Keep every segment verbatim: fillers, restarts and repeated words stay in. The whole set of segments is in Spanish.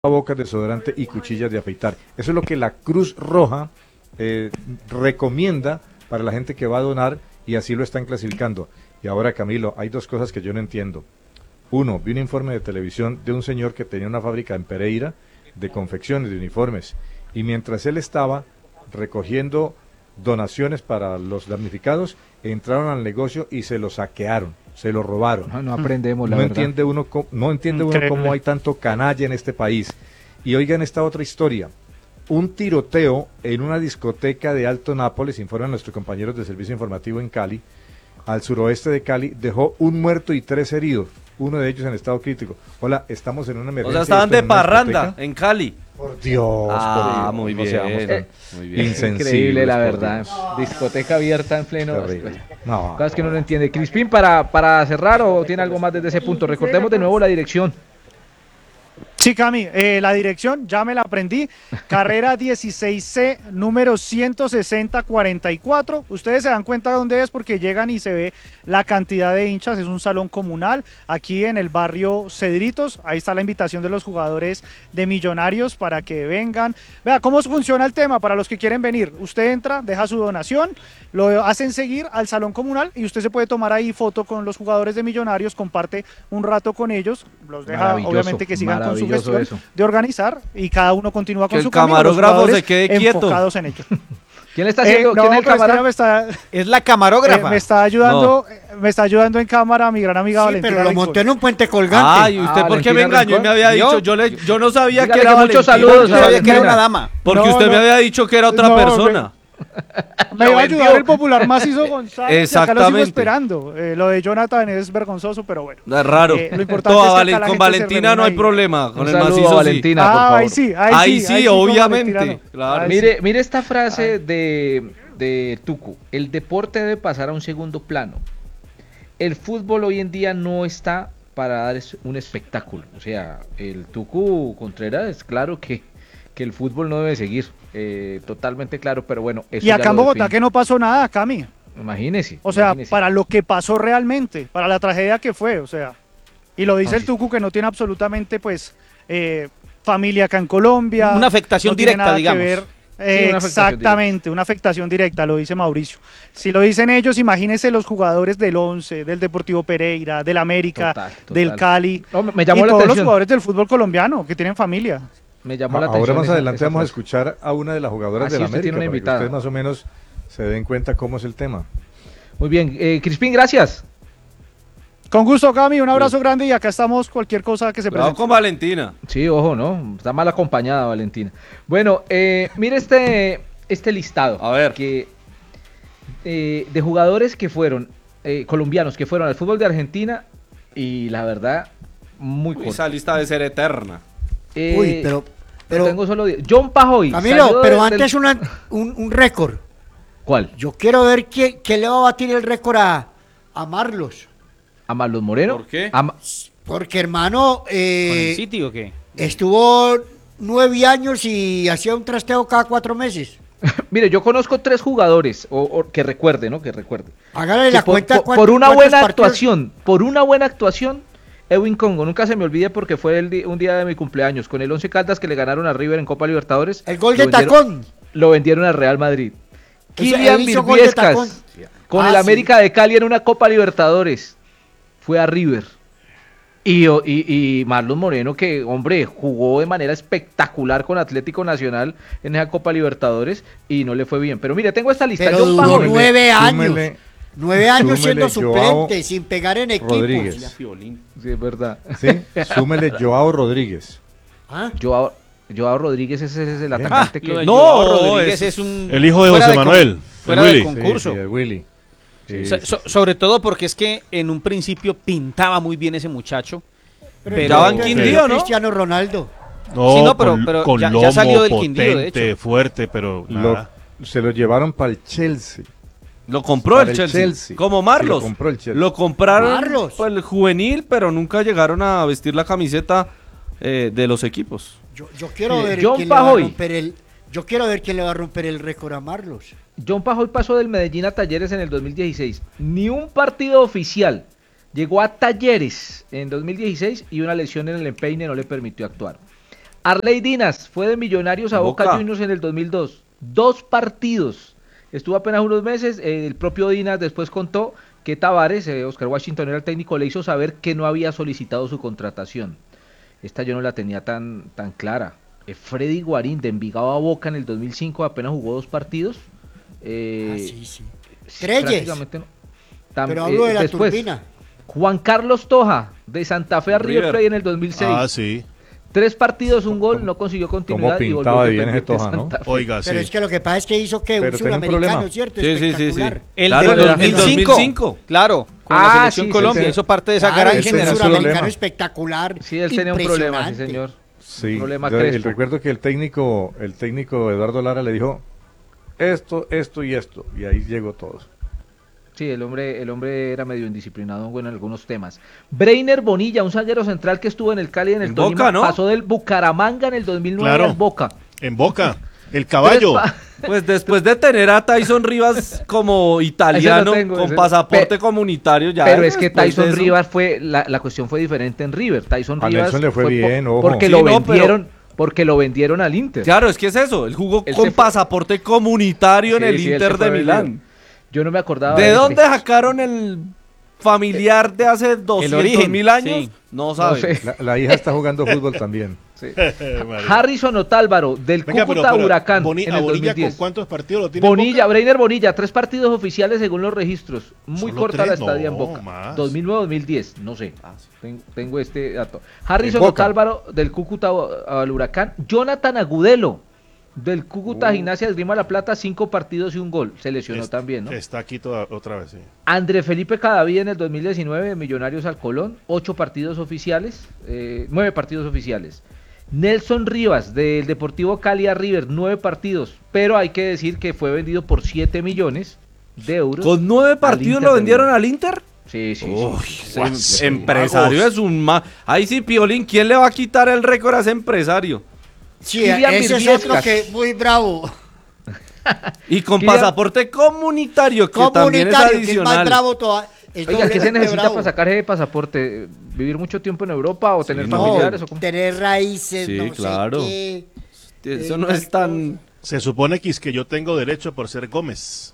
bocas, desodorante y cuchillas de afeitar. Eso es lo que la Cruz Roja eh, recomienda para la gente que va a donar y así lo están clasificando. Y ahora, Camilo, hay dos cosas que yo no entiendo. Uno, vi un informe de televisión de un señor que tenía una fábrica en Pereira de confecciones de uniformes y mientras él estaba recogiendo donaciones para los damnificados, entraron al negocio y se lo saquearon, se lo robaron. No, no aprendemos, la no verdad. entiende uno cómo, no entiende uno cómo hay tanto canalla en este país. Y oigan esta otra historia. Un tiroteo en una discoteca de Alto Nápoles, informan nuestros compañeros de servicio informativo en Cali, al suroeste de Cali, dejó un muerto y tres heridos, uno de ellos en estado crítico. Hola, estamos en una emergencia. O sea, estaban de en una parranda discoteca. en Cali. Por Dios, Ah, por Dios, muy no bien, seamos tan muy bien. insensibles, Increíble, la por verdad. Dios. Discoteca abierta en pleno. Terrible. No. Cosas que uno no entiende. Crispín, para, para cerrar, o tiene algo más desde ese punto. Recordemos de nuevo la dirección. Sí, Cami, eh, la dirección ya me la aprendí, carrera dieciséis C, número ciento sesenta cuarenta y cuatro, ustedes se dan cuenta de dónde es porque llegan y se ve la cantidad de hinchas, es un salón comunal, aquí en el barrio Cedritos, ahí está la invitación de los jugadores de Millonarios para que vengan. Vea cómo funciona el tema para los que quieren venir, usted entra, deja su donación, lo hacen seguir al salón comunal y usted se puede tomar ahí foto con los jugadores de Millonarios, comparte un rato con ellos, los deja obviamente que sigan con su gestión eso. de organizar y cada uno continúa con Que su el camino, camarógrafo se quede quieto. enfocados en ello. ¿Quién le está haciendo? Eh, no, ¿Quién es el pero es que camarógrafo? me está, Es la camarógrafa. eh, me está ayudando, eh, me está ayudando en cámara mi gran amiga Sí, Valentina pero lo Rincón. monté en un puente colgante. Ay, ¿usted Ah, por qué me Valentina engañó y me Rincón. había dicho? ¿Yo? Yo, le, yo no sabía Dígale que era que muchos Valentina. saludos Yo a sabía que era Valentina. una dama. Porque No, usted no. me había dicho que era otra No, persona. Me Lo iba a ayudar vendió. el popular macizo González, que acá lo sigo Exactamente. esperando. Eh, lo de Jonathan es vergonzoso, pero bueno. Es raro. Eh, lo importante Toda es que acá Valen- la con gente se Valentina no hay reúna ahí. problema. Con Un el saludo macizo a sí. Valentina, por Ah, favor. ahí sí, ahí, Ahí sí, sí, ahí con obviamente, Valentina no. claro. Ahí Mire, sí. mire esta frase de, de Tucu. El deporte debe pasar a un segundo plano. El fútbol hoy en día no está para dar es- un espectáculo. O sea, el Tucu Contreras es claro que, que el fútbol no debe seguir. Eh, totalmente claro, pero bueno. Eso Y ya acá en lo Bogotá define. que no pasó nada, Cami. Imagínese. O sea, imagínese. para lo que pasó realmente, para la tragedia que fue, o sea. Y lo dice No, el sí. Tucu que no tiene absolutamente, pues, eh, familia acá en Colombia. Una afectación no tiene directa, nada que digamos. ver. Sí, una afectación Exactamente, una afectación directa, lo dice Mauricio. Si lo dicen ellos, imagínense los jugadores del Once, del Deportivo Pereira, del América, Total, total. del Cali. No, me, me Y llamó la todos los atención. jugadores del fútbol colombiano que tienen familia. Me llamó la Ahora atención más esa- adelante esa vamos a frase. escuchar a una de las jugadoras Ah, de sí, la usted tiene América una para que invitada. ustedes más o menos se den cuenta cómo es el tema. Muy bien. Eh, Crispín, gracias. Con gusto, Cami, un abrazo grande y acá estamos cualquier cosa que se Cuidado presente. con Valentina. Sí, ojo, ¿no? Está mal acompañada Valentina. Bueno, eh, mire este, este listado. A ver. Que, eh, de jugadores que fueron, eh, colombianos, que fueron al fútbol de Argentina y la verdad, muy Uy, corto. esa lista debe ser eterna. Eh, Uy, pero, pero tengo solo diez. John Pajoy. Camilo, salió pero del- antes del- una, un, un récord. ¿Cuál? Yo quiero ver quién, quién le va a batir el récord a, a Marlos. ¿A Marlos Moreno? ¿Por qué? A Ma- Porque, hermano, eh, ¿Con el City o qué? estuvo nueve años y hacía un trasteo cada cuatro meses. Mire, yo conozco tres jugadores, o, o que recuerde, ¿no? Que recuerde. Hágale Que la por, cuenta. por- cuánto- por una cuántos buena partidos- actuación, por una buena actuación, Edwin Congo, nunca se me olvide porque fue el di- un día de mi cumpleaños, con el Once Caldas que le ganaron a River en Copa Libertadores. El gol lo de vendieron- tacón. Lo vendieron al Real Madrid. Ese- Kylian él hizo gol de Virbiescas, tacón. con Ah, el sí. América de Cali en una Copa Libertadores, fue a River. Y, y, y Marlon Moreno, que, hombre, jugó de manera espectacular con Atlético Nacional en esa Copa Libertadores y no le fue bien. Pero mire, tengo esta lista. Pero John duró Pajoy. Súmele, nueve años. súmele, Nueve años siendo súmele Joao suplente, sin pegar en equipos. Rodríguez. Sí, es verdad. ¿Sí? Súmele Joao Rodríguez. ¿Ah? Joao, Joao Rodríguez, ese es el Bien. atacante Lo que... de No, Joao Rodríguez es- es un... El hijo de fuera José con- Manuel, Fuera el de Willy. concurso. Sí, sí, el Willy. Sí, So- sí. so- sobre todo porque es que en un principio pintaba muy bien ese muchacho. Pero Pero- Ya va en entonces, Quindío, ¿no? Cristiano Ronaldo. No, Sí, no, pero- con, pero con ya- ya lomo, salió del potente, Quindío, de hecho. fuerte, pero Lo- nada. se lo llevaron para el Chelsea. Lo compró Para el el Chelsea. Chelsea. Como Sí, Marlos. lo compró el Chelsea. Lo compraron Marlos. pues, el juvenil, pero nunca llegaron a vestir la camiseta eh, de los equipos. Yo, yo quiero Sí, ver John quién le va a Pajoy. romper el. Yo quiero ver quién le va a romper el récord a Marlos. John Pajoy pasó del Medellín a Talleres en el dos mil dieciséis. Ni un partido oficial. Llegó a Talleres en dos mil dieciséis y una lesión en el empeine no le permitió actuar. Arley Dinas fue de Millonarios a Boca, Boca Juniors en el dos mil dos. Dos partidos. Estuvo apenas unos meses. Eh, el propio Dinas después contó que Tavares, eh, Oscar Washington era el técnico, le hizo saber que no había solicitado su contratación. Esta yo no la tenía tan, tan clara. Eh, Freddy Guarín de Envigado a Boca en el dos mil cinco apenas jugó dos partidos. Eh, Ah, sí, sí. sí, Treyes. prácticamente no. Tam- Pero hablo eh, de la después, turbina. Juan Carlos Toja de Santa Fe a River River. Plate en el dos mil seis. Ah, sí. Tres partidos, un gol, no consiguió continuidad. cómo y pintaba volvió de bien ese dependiente Toja, ¿no? Santa Fe. Oiga, sí. Pero es que lo que pasa es que hizo que un Pero tenía un sudamericano, problema. ¿cierto? Sí, sí, sí, sí. Espectacular. El Claro, del el dos mil cinco. dos mil cinco. Claro, con Ah, la selección sí, Colombia, sí, sí. hizo parte de esa Claro, gran ese es un generación. sudamericano problema. espectacular. Sí, él tenía un problema, sí, impresionante. señor. Sí, Un problema yo- el Crespo. recuerdo que el técnico, el técnico Eduardo Lara le dijo esto, esto y esto, y ahí llegó todo. Sí, el hombre, el hombre era medio indisciplinado bueno, en algunos temas. Breiner Bonilla, un zaguero central que estuvo en el Cali y en el En Tolima, Boca, ¿no? pasó del Bucaramanga en el dos mil nueve Claro. al Boca. En Boca. El caballo. Tres pa- Pues después de tener a Tyson Rivas como italiano, tengo, con ese- pasaporte Pe- comunitario, ya. Pero es que después de Tyson eso- Rivas fue, la, la cuestión fue diferente en River. Tyson A Rivas Nelson le fue po- bien, ojo. porque Sí, lo no, pero- vendieron, porque lo vendieron al Inter. Claro, es que es eso. Él jugó Él con se fue- pasaporte comunitario en Sí, el sí, él Inter se fue de vendido. Milán. Yo no me acordaba. ¿De eso. dónde sacaron el familiar de hace doscientos origen, mil años? sí. No sabe. sé. La, la hija está jugando fútbol también. Sí. María. Harrison Otálvaro, del Venga, pero- Cúcuta pero Huracán Boni- en a el Bonilla, dos mil diez. ¿con cuántos partidos lo tiene Bonilla, Boca? Breiner Bonilla, tres partidos oficiales según los registros. Muy ¿Solo corta la tres? estadía en No, Boca. más. dos mil nueve dos mil diez, no sé. Tengo, tengo este dato. En Harrison Boca. Otálvaro, del Cúcuta al Huracán. Jonathan Agudelo, del Cúcuta Uh. Gimnasia de Esgrima La Plata, cinco partidos y un gol. Se lesionó Es- también, ¿no? Está aquí toda, otra vez, sí. André Felipe Cadavid en el dos mil diecinueve, de Millonarios al Colón, ocho partidos oficiales, eh, nueve partidos oficiales. Nelson Rivas, del Deportivo Cali a River, nueve partidos, pero hay que decir que fue vendido por siete millones de euros. ¿Con nueve al partidos Inter lo de vendieron Milán. al Inter? Sí, sí, Uy, sí. ese Guas- empresario magos. es un ma... Ahí sí, Piolín, ¿quién le va a quitar el récord a ese empresario? Sí, Kylian ese es Birbiescas. otro que muy bravo. Y con Kylian- pasaporte comunitario, que también es Comunitario, que es más adicional. bravo toda. es Oiga, ¿qué se doblemente necesita bravo. para sacar ese pasaporte? ¿Vivir mucho tiempo en Europa o tener no. familiares? O cómo? Tener raíces, Sí, no claro. sé qué. Eso eh, no es tan... Se supone que es que yo tengo derecho por ser Gómez.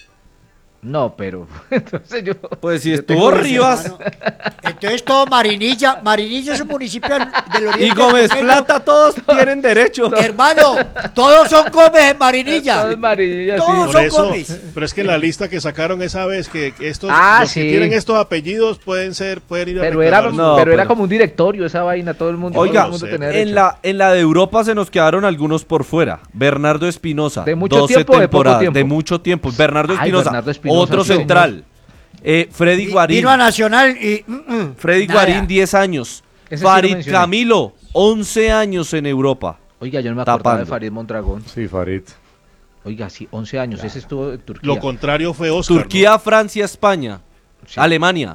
No, pero entonces yo... Pues si yo estuvo tengo- Rivas Hermano, entonces todo Marinilla, Marinilla es un municipio del, del oriente. y Gómez antioqueño. Plata, todos tienen derecho. Hermano, todos son Gómez en Todo Marinilla. es Marinilla, sí. Todos Por son eso, Gómez. pero es que en la lista que sacaron esa vez que estos Ah, los que sí. tienen estos apellidos pueden ser pueden ir a Pero era, reclamar su- No, pero era pero- como un directorio esa vaina, todo el mundo, todo Oiga, el mundo sé, tenía en derecho. la, en la de Europa se nos quedaron algunos por fuera. Bernardo Espinosa, ¿De mucho doce tiempo o de poco temporadas, tiempo? de mucho tiempo. Bernardo Ay, Espinosa, Bernardo Espinosa, otro sí, central. Eh, Freddy Y- Guarín, Vino a Nacional y. mm, mm, Freddy nada. Guarín, diez años. Ese sí lo Farid mencioné. Camilo, once años en Europa. Oiga, yo no me acordaba de tapando. Farid Mondragón. Sí, Farid. Oiga, sí, once años, ese estuvo en Turquía. Lo contrario fue Oscar. Turquía, Francia, España, Sí. Alemania.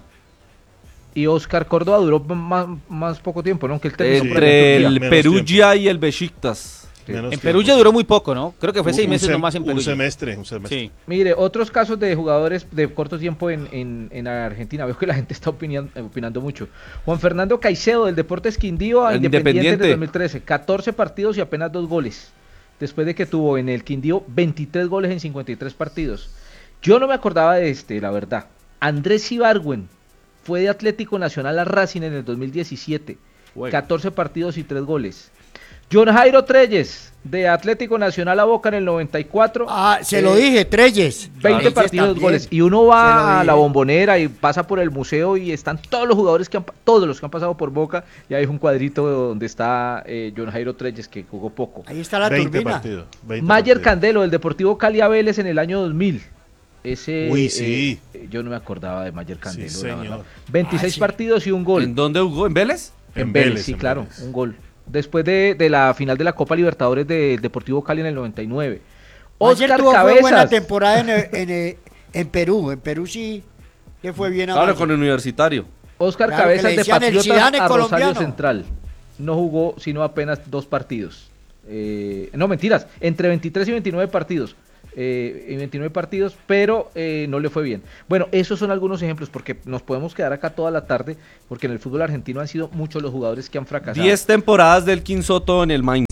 Y Oscar Córdoba duró más, más poco tiempo, ¿no? Aunque el técnico fue Entre de Turquía. el Menos Perugia y el Besiktas. ¿no? Menos En tiempo. Perugia duró muy poco, ¿no? Creo que fue Un- seis un meses sem- nomás en Un Perugia. semestre, un semestre. Sí. Mire, otros casos de jugadores de corto tiempo en, en, en Argentina. Veo que la gente está opinian- opinando mucho. Juan Fernando Caicedo, del Deportes Quindío a El Independiente, Independiente. en dos mil trece. catorce partidos y apenas dos goles. Después de que tuvo en el Quindío veintitrés goles en cincuenta y tres partidos. Yo no me acordaba de este, la verdad. Andrés Ibargüen fue de Atlético Nacional a Racing en el dos mil diecisiete. Juega. catorce partidos y tres goles. John Jairo Treyes, de Atlético Nacional a Boca en el noventa y cuatro. Ah, se Eh, lo dije, Treyes. veinte Treyes partidos, también. goles. Y uno Se lo va a dije. la Bombonera y pasa por el museo y están todos los jugadores que han, pa- todos los que han pasado por Boca. Y hay un cuadrito donde está eh, John Jairo Treyes, que jugó poco. Ahí está la veinte turbina. partidos. veinte Mayer partidos. Candelo, del Deportivo Cali a Vélez en el año dos mil. Ese, Uy, sí. eh, yo no me acordaba de Mayer Candelo, Sí, la señor. verdad. veintiséis Ah, sí. partidos y un gol. ¿En dónde jugó? ¿En Vélez? En, En Vélez, Vélez, sí, en claro, Vélez. un gol. Después de, de la final de la Copa Libertadores del Deportivo Cali en el noventa y nueve. Ayer Oscar tuvo fue buena Cabezas. temporada en, en, en, en Perú. En Perú sí le fue bien a Claro, Mayer. con el Universitario. Oscar Claro, que Cabezas le de decían el Patriotas Zidane a Rosario colombiano. Central. No jugó sino apenas dos partidos. Eh, no, mentiras, entre veintitrés y veintinueve partidos. eh, en veintinueve partidos, pero eh, no le fue bien. Bueno, esos son algunos ejemplos, porque nos podemos quedar acá toda la tarde, porque en el fútbol argentino han sido muchos los jugadores que han fracasado. Diez temporadas del Quinsoto en el Mainz.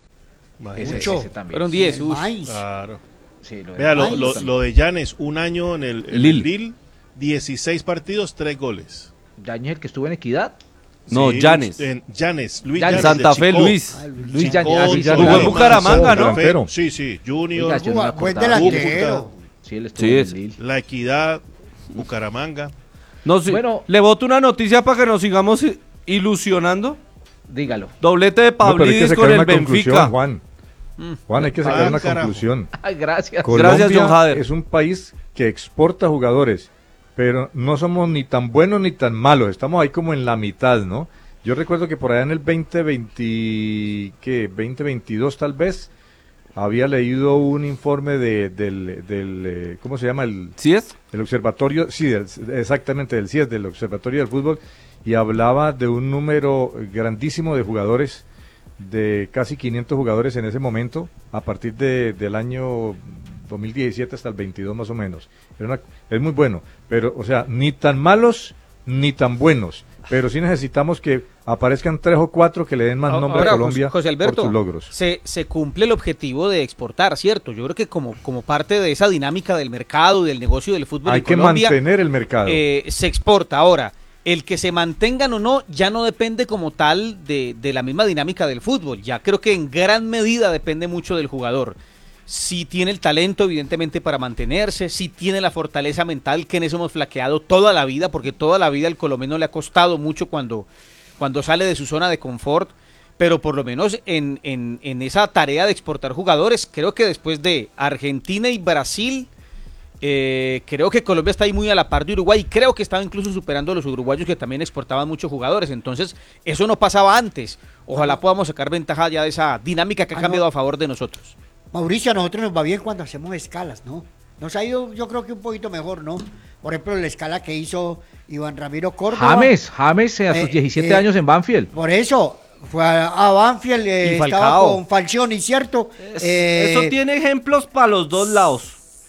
Ese, Mucho. ese también. Fueron diez. uy. Mainz. Claro. Sí, lo de Vea, lo, Mainz lo, también. lo de Llanes, un año en el, en el Lille. Lille, dieciséis partidos, tres goles. Yañez, el que estuvo en Equidad. No, Sí, Llanes. en Llanes, Luis Llanes. Llanes de Santa Fe, Chicó. Luis. Ah, Luis Luis Chicó. Yañez. Ah, sí, ya Jugó Jugó en lo- Bucaramanga, ¿no? Santa Fe, Delantero. Sí, sí, Junior, Oiga, yo no me Buen acordaba. delantero. Sí, él estuvo Sí, en es- el Lille. La Equidad, Bucaramanga. No, sí. Bueno. Le boto una noticia para que nos sigamos i- ilusionando. Dígalo. Doblete de No, pero hay que Pavlidis sacar con el una conclusión, Benfica. Juan. Juan, hay que sacar Ah, una carajo. conclusión. Ay, gracias. Colombia Gracias, John Hader. es un país que exporta jugadores, pero no somos ni tan buenos ni tan malos. Estamos ahí como en la mitad, ¿no? Yo recuerdo que por allá en el veinte veinte, ¿qué? veinte veintidós tal vez, había leído un informe de, del, del eh, ¿cómo se llama? El, ¿Sí es? el observatorio, sí, del- exactamente, del C I E S, del Observatorio del Fútbol, y hablaba de un número grandísimo de jugadores, de casi quinientos jugadores en ese momento, a partir de, del año dos mil diecisiete hasta el veintidós más o menos. Era una- es muy bueno, pero, o sea, ni tan malos ni tan buenos, pero sí necesitamos que aparezcan tres o cuatro que le den más nombre Ahora, a Colombia José Alberto, por sus logros. Se, se cumple el objetivo de exportar, ¿cierto? Yo creo que como, como parte de esa dinámica del mercado y del negocio del fútbol Hay en que Colombia, mantener el mercado. eh, se exporta. Ahora, el que se mantengan o no ya no depende como tal de, de la misma dinámica del fútbol. Ya creo que en gran medida depende mucho del jugador. Si tiene el talento, evidentemente, para mantenerse, si tiene la fortaleza mental, que en eso hemos flaqueado toda la vida, porque toda la vida al colombiano le ha costado mucho cuando, cuando sale de su zona de confort, pero por lo menos en, en, en esa tarea de exportar jugadores, creo que después de Argentina y Brasil, eh, creo que Colombia está ahí muy a la par de Uruguay, y creo que estaba incluso superando a los uruguayos que también exportaban muchos jugadores. Entonces, eso no pasaba antes. Ojalá podamos sacar ventaja ya de esa dinámica que ha Ah, cambiado no. a favor de nosotros. Mauricio, a nosotros nos va bien cuando hacemos escalas, ¿no? Nos ha ido, yo creo que un poquito mejor, ¿no? Por ejemplo, la escala que hizo Iván Ramiro Córdoba. James, James a sus Eh, diecisiete eh, años en Banfield. Por eso, fue a, a Banfield, eh, Y estaba Falcao. con Falcioni, ¿cierto? Es- Eh, Eso tiene ejemplos para los dos lados.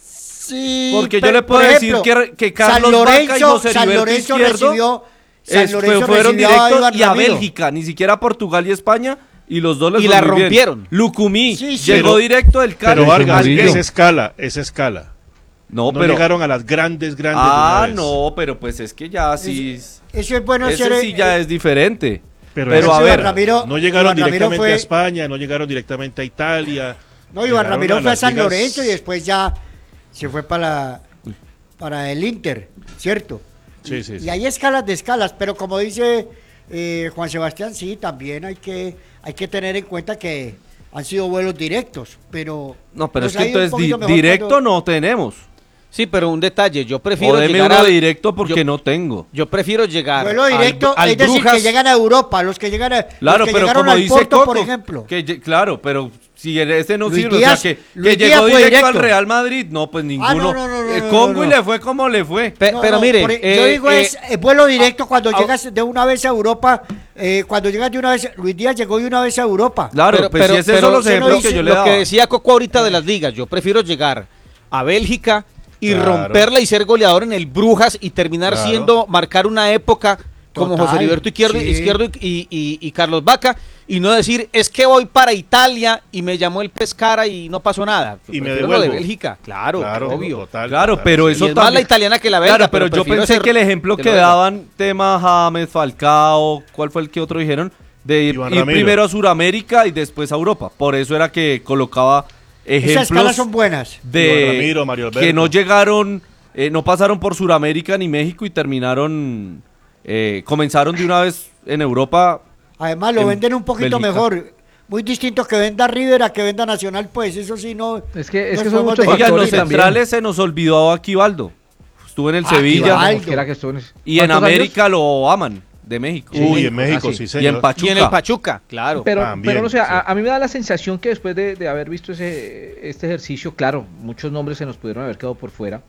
Sí, Porque yo pe- le puedo por decir ejemplo, que, que Carlos San Lorenzo, Vaca y José San Heriberto Lorenzo Izquierdo recibió, San es- fue- Lorenzo fueron recibió a directos Iván y a Ramiro. Bélgica, ni siquiera a Portugal y España, y los dos les Y fue la muy bien. rompieron. Lucumí Sí, sí. llegó Pero- directo del Cali. Pero Vargas, Murillo. esa escala, esa escala. no, No pero llegaron a las grandes, grandes. de ah, una vez. no, pero pues es que ya sí, es- Eso es bueno ese ser, sí ya eh, es diferente. Pero, Pero esa a Iván ver, Ramiro- no llegaron Iván Ramiro directamente fue- a España, no llegaron directamente a Italia. No, Iván Llegaron Ramiro a fue a las San ligas- Lorenzo y después ya se fue para, para el Inter, ¿cierto? Sí, sí, Y sí. hay escalas de escalas, pero como dice eh, Juan Sebastián, sí, también hay que, hay que tener en cuenta que han sido vuelos directos, pero... No, pero nos es que ha ido un entonces poquito di- mejor directo cuando- no tenemos. Sí, pero un detalle, yo prefiero O deme llegar uno al- directo porque yo- no tengo. Yo prefiero llegar Vuelo al- directo, al es decir, Brujas. que llegan a Europa, los que llegan a, Claro, los que pero llegaron como al dice Porto, Coco, por ejemplo. que lle- claro, pero si ese no Luis sirve, Díaz- o sea, que, Luis que Díaz llegó fue directo al directo. Real Madrid, no, pues ninguno. no, no, no, no, el no, Congo no. y le fue como le fue. Pe- No, pero no, mire, por- eh, yo digo eh, es eh, vuelo directo cuando ah, llegas de una vez a Europa, eh, cuando llegas de una vez, Luis Díaz llegó de una vez a Europa. Claro, pero, pues pero- si es eso pero los se lo ejemplos dice- que yo le lo daba. que decía Coco ahorita de las ligas, yo prefiero llegar a Bélgica y Claro. romperla y ser goleador en el Brujas y terminar Claro. siendo, marcar una época como Total, José Heriberto Izquierdo, sí. Izquierdo y, y- y- y Carlos Vaca, y no decir, es que voy para Italia y me llamó el Pescara y no pasó nada. Y me Prefiero lo de devuelvo. Bélgica, claro, Claro, obvio. total, Claro, total, pero sí. eso Y es más también- la italiana que la belga, Claro, pero, yo prefiero pensé ser que el ejemplo de que la belga. daban, tema James, Falcao, ¿cuál fue el que otro dijeron? De ir, Iván ir Ramiro. primero a Sudamérica y después a Europa. Por eso era que colocaba Esas escalas ejemplos son buenas. de Iván Ramiro, Mario Alberto. que no llegaron, eh, no pasaron por Sudamérica ni México y terminaron, eh, comenzaron de una vez en Europa. Además lo en venden un poquito Bélgica. mejor. Muy distinto que venda River a que venda Nacional, pues eso sí no. Es que, es nos que son podemos muchos dejar Oigan, los factores también. centrales se nos olvidó a Aquivaldo. Estuvo en el Ah, Sevilla Aquivaldo. Que era que estuvo en- y en ¿Cuántos América lo aman, de México. Uy, Sí, en México, ah, sí. sí, Y señor. en Pachuca. Y en el Pachuca, claro. Pero, También, pero no sé, a, sí. a mí me da la sensación que después de, de haber visto ese este ejercicio, claro, muchos nombres se nos pudieron haber quedado por fuera,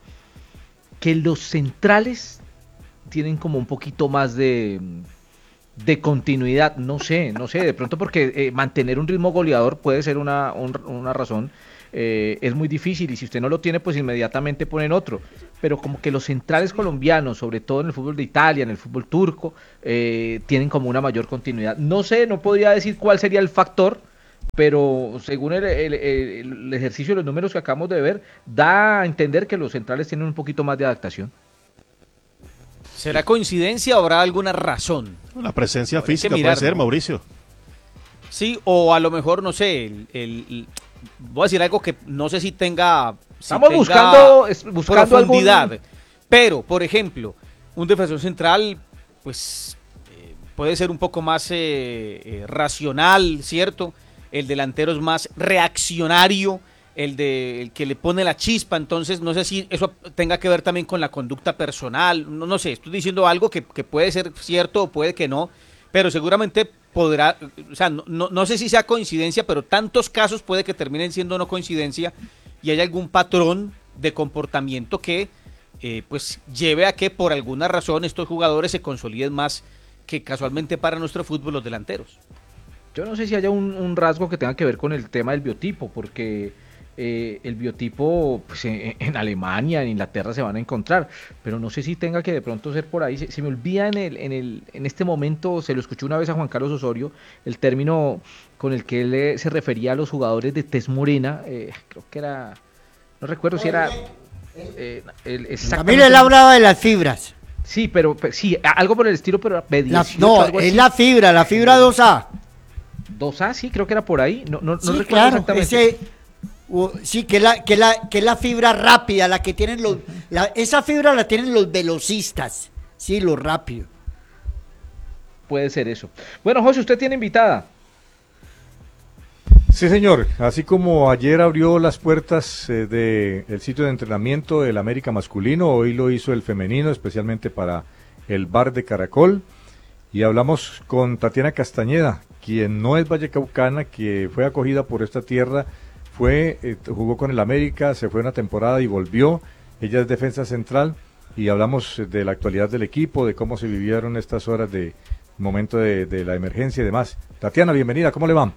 que los centrales tienen como un poquito más de, de continuidad, no sé, no sé, de pronto porque eh, mantener un ritmo goleador puede ser una, un- una razón, eh, es muy difícil y si usted no lo tiene, pues inmediatamente ponen otro. Pero como que los centrales colombianos, sobre todo en el fútbol de Italia, en el fútbol turco, eh, tienen como una mayor continuidad. No sé, no podría decir cuál sería el factor, pero según el, el, el, el ejercicio de los números que acabamos de ver, da a entender que los centrales tienen un poquito más de adaptación. ¿Será coincidencia o habrá alguna razón? La presencia Habrá que física mirar, puede ser, ¿no? Mauricio. Sí, o a lo mejor, no sé, el, el- el- voy a decir algo que no sé si tenga, si Estamos tenga buscando, es- buscando profundidad, algún- pero, por ejemplo, un defensor central, pues, eh, puede ser un poco más eh, eh, racional, ¿cierto? El delantero es más reaccionario, el de el que le pone la chispa, entonces no sé si eso tenga que ver también con la conducta personal, no, no sé, estoy diciendo algo que, que puede ser cierto o puede que no, pero seguramente podrá, o sea, no, no, no sé si sea coincidencia, pero tantos casos puede que terminen siendo no coincidencia y hay algún patrón de comportamiento que eh, pues lleve a que por alguna razón estos jugadores se consoliden más que casualmente para nuestro fútbol los delanteros. Yo no sé si haya un, un rasgo que tenga que ver con el tema del biotipo, porque eh, el biotipo pues, en, en Alemania, en Inglaterra se van a encontrar, pero no sé si tenga que de pronto ser por ahí. Se, se me olvida en, el, en, el, en este momento, se lo escuché una vez a Juan Carlos Osorio, el término con el que él eh, se refería a los jugadores de tez morena, eh, creo que era, no recuerdo si era... Eh, el, Camilo, él hablaba de las fibras. Sí, pero, pero sí, algo por el estilo, pero de La- dieciocho, no, algo es así. la fibra, la fibra dos A. dos A, sí, creo que era por ahí. No, no, no Sí, recuerdo claro, exactamente. ese, u- sí, que es la, que la, que es la fibra rápida, la que tienen los, la- esa fibra la tienen los velocistas, sí, lo rápido. Puede ser eso. Bueno, José, usted tiene invitada. Sí, señor. Así como ayer abrió las puertas eh, del sitio de entrenamiento del América masculino, hoy lo hizo el femenino, especialmente para el bar de Caracol. Y hablamos con Tatiana Castañeda, quien no es vallecaucana, que fue acogida por esta tierra, fue eh, jugó con el América, se fue una temporada y volvió. Ella es defensa central y hablamos de la actualidad del equipo, de cómo se vivieron estas horas de momento de, de la emergencia y demás. Tatiana, bienvenida, ¿cómo le va?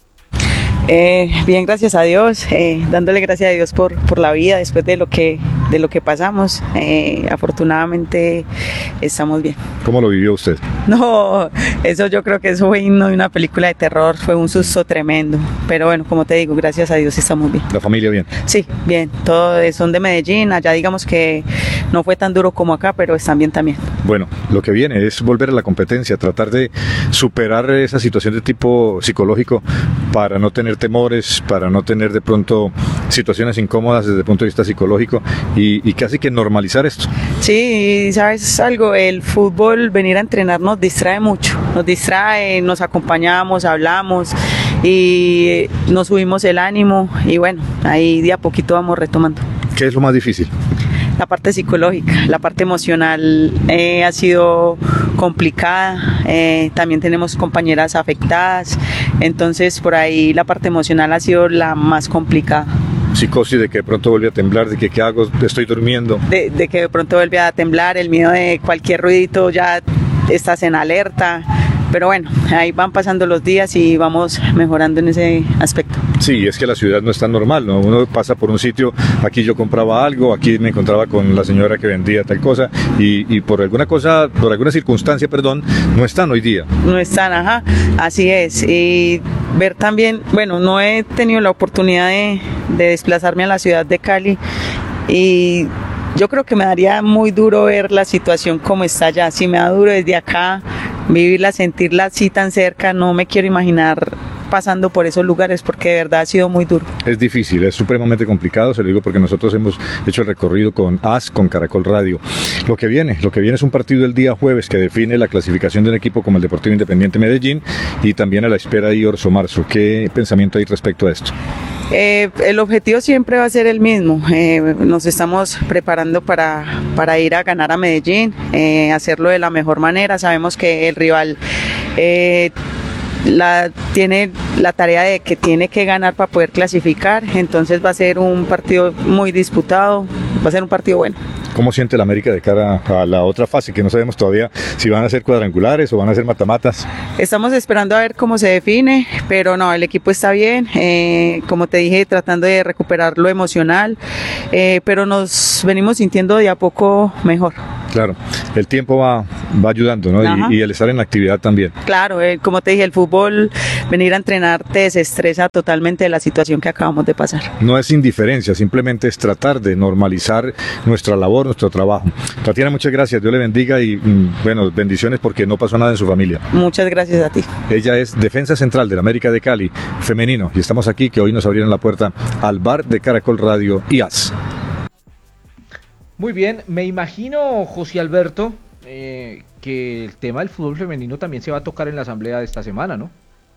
Eh, bien, gracias a Dios, eh, dándole gracias a Dios por, por la vida después de lo que, de lo que pasamos. Eh, afortunadamente estamos bien. ¿Cómo lo vivió usted? No, eso yo creo que eso fue himno de una película de terror, fue un susto tremendo. Pero bueno, como te digo, gracias a Dios estamos bien. ¿La familia bien? Sí, bien, todos son de Medellín, allá digamos que no fue tan duro como acá, pero están bien también. Bueno, lo que viene es volver a la competencia, tratar de superar esa situación de tipo psicológico para no tener temores, para no tener de pronto situaciones incómodas desde el punto de vista psicológico y, y casi que normalizar esto. Sí, sabes algo, el fútbol, venir a entrenar nos distrae mucho, nos distrae, nos acompañamos, hablamos y nos subimos el ánimo y bueno, ahí de a poquito vamos retomando. ¿Qué es lo más difícil? La parte psicológica, la parte emocional eh, ha sido complicada, eh, también tenemos compañeras afectadas, entonces por ahí la parte emocional ha sido la más complicada. Psicosis de que de pronto vuelve a temblar, de que qué hago, estoy durmiendo. De, de que de pronto vuelve a temblar, el miedo de cualquier ruidito ya estás en alerta, pero bueno, ahí van pasando los días y vamos mejorando en ese aspecto. Sí, es que la ciudad no es tan normal, ¿no? Uno pasa por un sitio, aquí yo compraba algo, aquí me encontraba con la señora que vendía tal cosa y, y por alguna cosa, por alguna circunstancia, perdón, no están hoy día. No están, ajá, así es. Y ver también, bueno, no he tenido la oportunidad de, de desplazarme a la ciudad de Cali y yo creo que me daría muy duro ver la situación como está allá. Sí me da duro desde acá vivirla, sentirla así tan cerca, no me quiero imaginar pasando por esos lugares porque de verdad ha sido muy duro. Es difícil, es supremamente complicado, se lo digo porque nosotros hemos hecho el recorrido con A S, con Caracol Radio. Lo que viene, lo que viene es un partido el día jueves que define la clasificación de un equipo como el Deportivo Independiente Medellín y también a la espera de Orso Marzo. ¿Qué pensamiento hay respecto a esto? Eh, el objetivo siempre va a ser el mismo, eh, nos estamos preparando para, para ir a ganar a Medellín, eh, hacerlo de la mejor manera, sabemos que el rival eh, la, tiene la tarea de que tiene que ganar para poder clasificar, entonces va a ser un partido muy disputado, va a ser un partido bueno. ¿cómo siente la América de cara a la otra fase? Que no sabemos todavía si van a ser cuadrangulares o van a ser matamatas. Estamos esperando a ver cómo se define, pero no, el equipo está bien, eh, como te dije, tratando de recuperar lo emocional, eh, pero nos venimos sintiendo de a poco mejor. Claro, el tiempo va, va ayudando, ¿no? Y, y el estar en la actividad también. Claro, eh, como te dije, el fútbol, venir a entrenar te desestresa totalmente de la situación que acabamos de pasar. No es indiferencia, simplemente es tratar de normalizar nuestra labor, nuestro trabajo. Tatiana, muchas gracias, Dios le bendiga y bueno, bendiciones porque no pasó nada en su familia. Muchas gracias a ti. Ella es defensa central del América de Cali, femenino, y estamos aquí que hoy nos abrieron la puerta al bar de Caracol Radio I A S. Muy bien, me imagino, José Alberto, eh, que el tema del fútbol femenino también se va a tocar en la asamblea de esta semana, ¿no?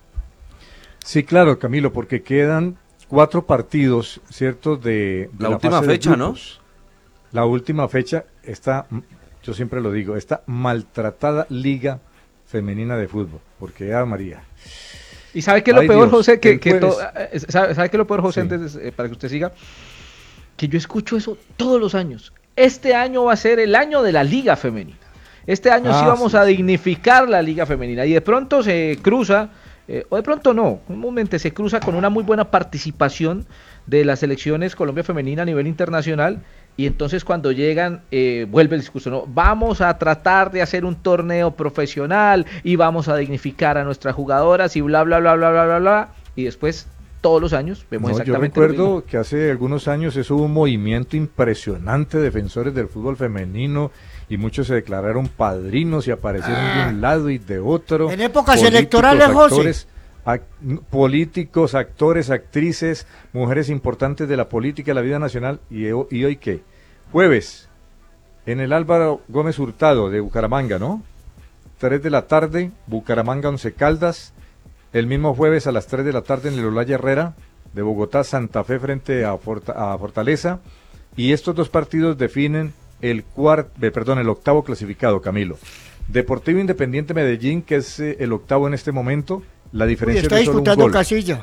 Sí, claro, Camilo, porque quedan cuatro partidos, ¿cierto? De, de la, la última fase de fecha, ¿no? La última fecha está, yo siempre lo digo, esta maltratada liga femenina de fútbol, porque ah, María. ¿Y sabe qué es lo Ay, peor, Dios, José? Que, el que to- jueves. ¿sabe, ¿Sabe qué es lo peor, José, Sí. antes, eh, para que usted siga? Que yo escucho eso todos los años. Este año va a ser el año de la liga femenina. Este año Ah, sí vamos sí, a sí. dignificar la liga femenina. Y de pronto se cruza, eh, o de pronto no, comúnmente se cruza con una muy buena participación de las selecciones Colombia femenina a nivel internacional. Y entonces cuando llegan, eh, vuelve el discurso, ¿no? Vamos a tratar de hacer un torneo profesional y vamos a dignificar a nuestras jugadoras y bla, bla, bla, bla, bla, bla, bla. Y después, todos los años, vemos No, yo exactamente lo mismo. recuerdo que hace algunos años eso hubo un movimiento impresionante de defensores del fútbol femenino y muchos se declararon padrinos y aparecieron Ah. de un lado y de otro. En épocas Políticos, electorales, José. actores, ac- políticos, actores, actrices, mujeres importantes de la política, de la vida nacional. ¿Y, ho- y hoy qué? Jueves, en el Álvaro Gómez Hurtado de Bucaramanga, ¿no? tres de la tarde, Bucaramanga Once Caldas. El mismo jueves a las tres de la tarde en el Olaya Herrera de Bogotá, Santa Fe frente a, Forta- a Fortaleza. Y estos dos partidos definen el cuart, eh, perdón, el octavo clasificado, Camilo. Deportivo Independiente Medellín, que es eh, el octavo en este momento, la Uy, diferencia está es de solo un disputando gol. Casilla.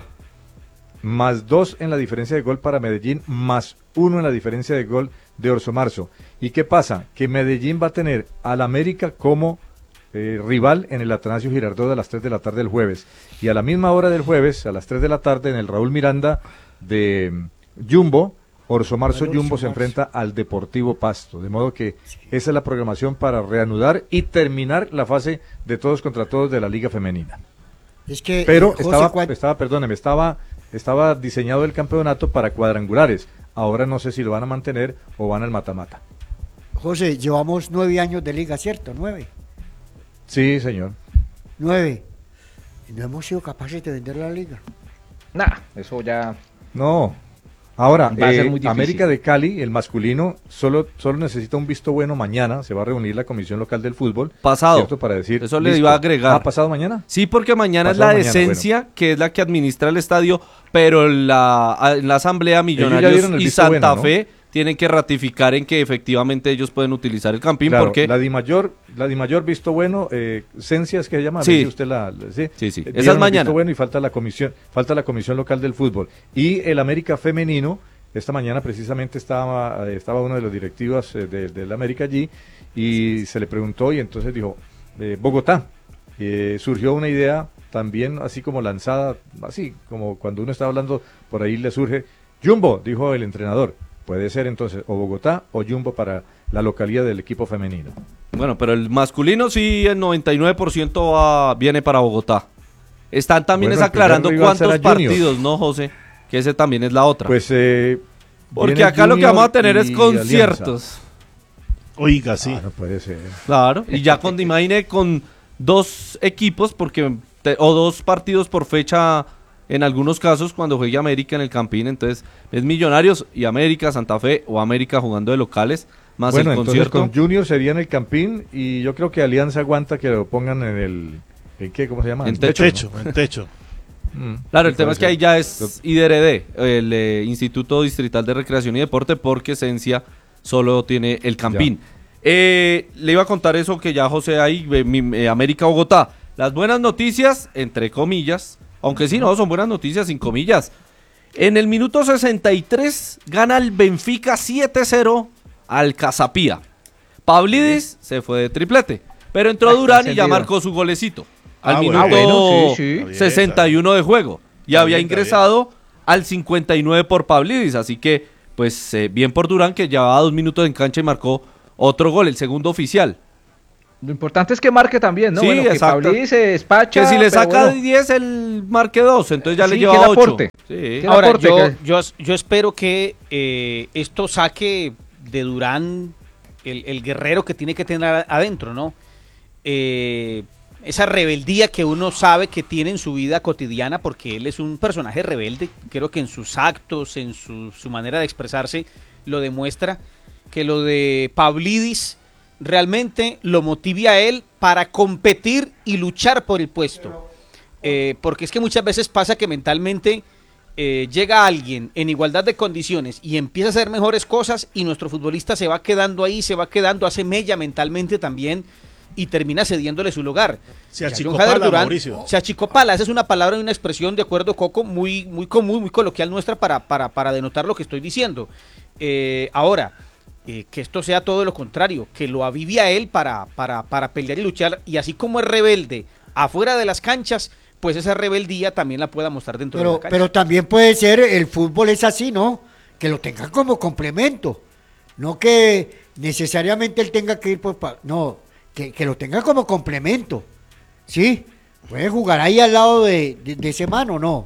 Más dos en la diferencia de gol para Medellín, más uno en la diferencia de gol de Orso Marzo. ¿Y qué pasa? Que Medellín va a tener al América como eh, rival en el Atanasio Girardot a las tres de la tarde el jueves. Y a la misma hora del jueves, a las tres de la tarde, en el Raúl Miranda de mm, Jumbo, Orso Marzo Orso Jumbo se Marzo. enfrenta al Deportivo Pasto. De modo que esa es la programación para reanudar y terminar la fase de todos contra todos de la Liga Femenina. Es que, Pero eh, José, estaba, cuan- estaba, perdóneme, estaba, estaba diseñado el campeonato para cuadrangulares. Ahora no sé si lo van a mantener o van al mata-mata. José, llevamos nueve años de liga, ¿cierto? Nueve. Sí, señor. Nueve. Y no hemos sido capaces de vender la liga. Nah, eso ya... No. Ahora, Va a ser eh, muy difícil. América de Cali, el masculino, solo, solo necesita un visto bueno mañana. Se va a reunir la Comisión Local del Fútbol. Pasado. ¿cierto? Para decir, Eso le listo. iba a agregar. ¿Ha pasado mañana? Sí, porque mañana Pasado es la mañana, decencia, que es la que administra el estadio, pero la, a- en la Asamblea ya Millonarios dieron el y visto Santa bueno, ¿no? Fe tienen que ratificar en que efectivamente ellos pueden utilizar el campín, Claro, porque... la Di Mayor, la Di Mayor visto bueno, eh, Cencias que se llama, Sí. dice usted la, la- sí, Sí, sí. Eh, Esa es dieron el mañana. visto bueno y falta la comisión, falta la comisión local del fútbol y el América femenino. Esta mañana precisamente estaba eh, estaba uno de los directivos eh, de- del América allí y se le preguntó y entonces dijo eh, Bogotá. Eh, surgió una idea también así como lanzada, así como cuando uno está hablando por ahí le surge Jumbo, dijo el entrenador. Puede ser entonces o Bogotá o Jumbo para la localidad del equipo femenino. Bueno, pero el masculino sí, el noventa y nueve por ciento va- viene para Bogotá. Están también Bueno, es aclarando el primer rival cuántos será Junior. partidos, ¿no, José? Que ese también es la otra. Pues eh, Porque viene acá lo que Junior vamos a tener es y conciertos. Oiga, sí. Alianza. Ah, no puede ser. Claro, y ya con, imagine con dos equipos, porque te- o dos partidos por fecha en algunos casos cuando juegue América en el Campín, entonces es Millonarios y América, Santa Fe o América jugando de locales, más Bueno, el entonces concierto. con Junior sería en el Campín y yo creo que Alianza aguanta que lo pongan en el... ¿En qué? ¿Cómo se llama? En ¿El techo. Techo, en techo. ¿no? Mm, Claro, sí, el tema puede es que ahí ser. ya es I D R D, el eh, Instituto Distrital de Recreación y Deporte, porque Esencia solo tiene el Campín. Eh, le iba a contar eso que ya José ahí, eh, mi- eh, América Bogotá. Las buenas noticias, entre comillas, aunque sí, no, son buenas noticias sin comillas. En el minuto sesenta y tres gana el Benfica siete cero al Casapía. Pavlidis se fue de triplete, pero entró Durán y ya marcó su golecito al Ah, minuto bueno. sí, sí. sesenta y uno de juego. Y Está había bien, está ingresado al cincuenta y nueve por Pavlidis, así que pues eh, bien por Durán, que llevaba dos minutos en cancha y marcó otro gol, el segundo oficial. Lo importante es que marque también, ¿no? Sí, bueno, que exacto. Pavlidis se despacha. Que si le pero saca bueno, diez, el marque dos, entonces ya Sí, le que lleva le ocho. aporte. Sí. Que le Ahora, aporte, yo, que- yo, yo espero que eh, esto saque de Durán el, el guerrero que tiene que tener adentro, ¿no? Eh, esa rebeldía que uno sabe que tiene en su vida cotidiana, porque él es un personaje rebelde, creo que en sus actos, en su, su manera de expresarse, lo demuestra, que lo de Pavlidis realmente lo motive a él para competir y luchar por el puesto. Eh, porque es que muchas veces pasa que mentalmente eh, llega alguien en igualdad de condiciones y empieza a hacer mejores cosas y nuestro futbolista se va quedando ahí, se va quedando, hace mella mentalmente también y termina cediéndole su lugar. Se Ya achicopala, John Hader Durán Mauricio. se achicopala, esa es una palabra y una expresión, de acuerdo, Coco, muy, muy común, muy coloquial nuestra para, para, para denotar lo que estoy diciendo. Eh, ahora, eh, que esto sea todo lo contrario, que lo avive a él para, para, para pelear y luchar, y así como es rebelde afuera de las canchas, pues esa rebeldía también la pueda mostrar dentro de Pero, la cancha. pero también puede ser, el fútbol es así, ¿no? Que lo tengan como complemento. No que necesariamente él tenga que ir por... pa- No, que, que lo tenga como complemento. ¿Sí? Puede jugar ahí al lado de, de, de ese mano, ¿no?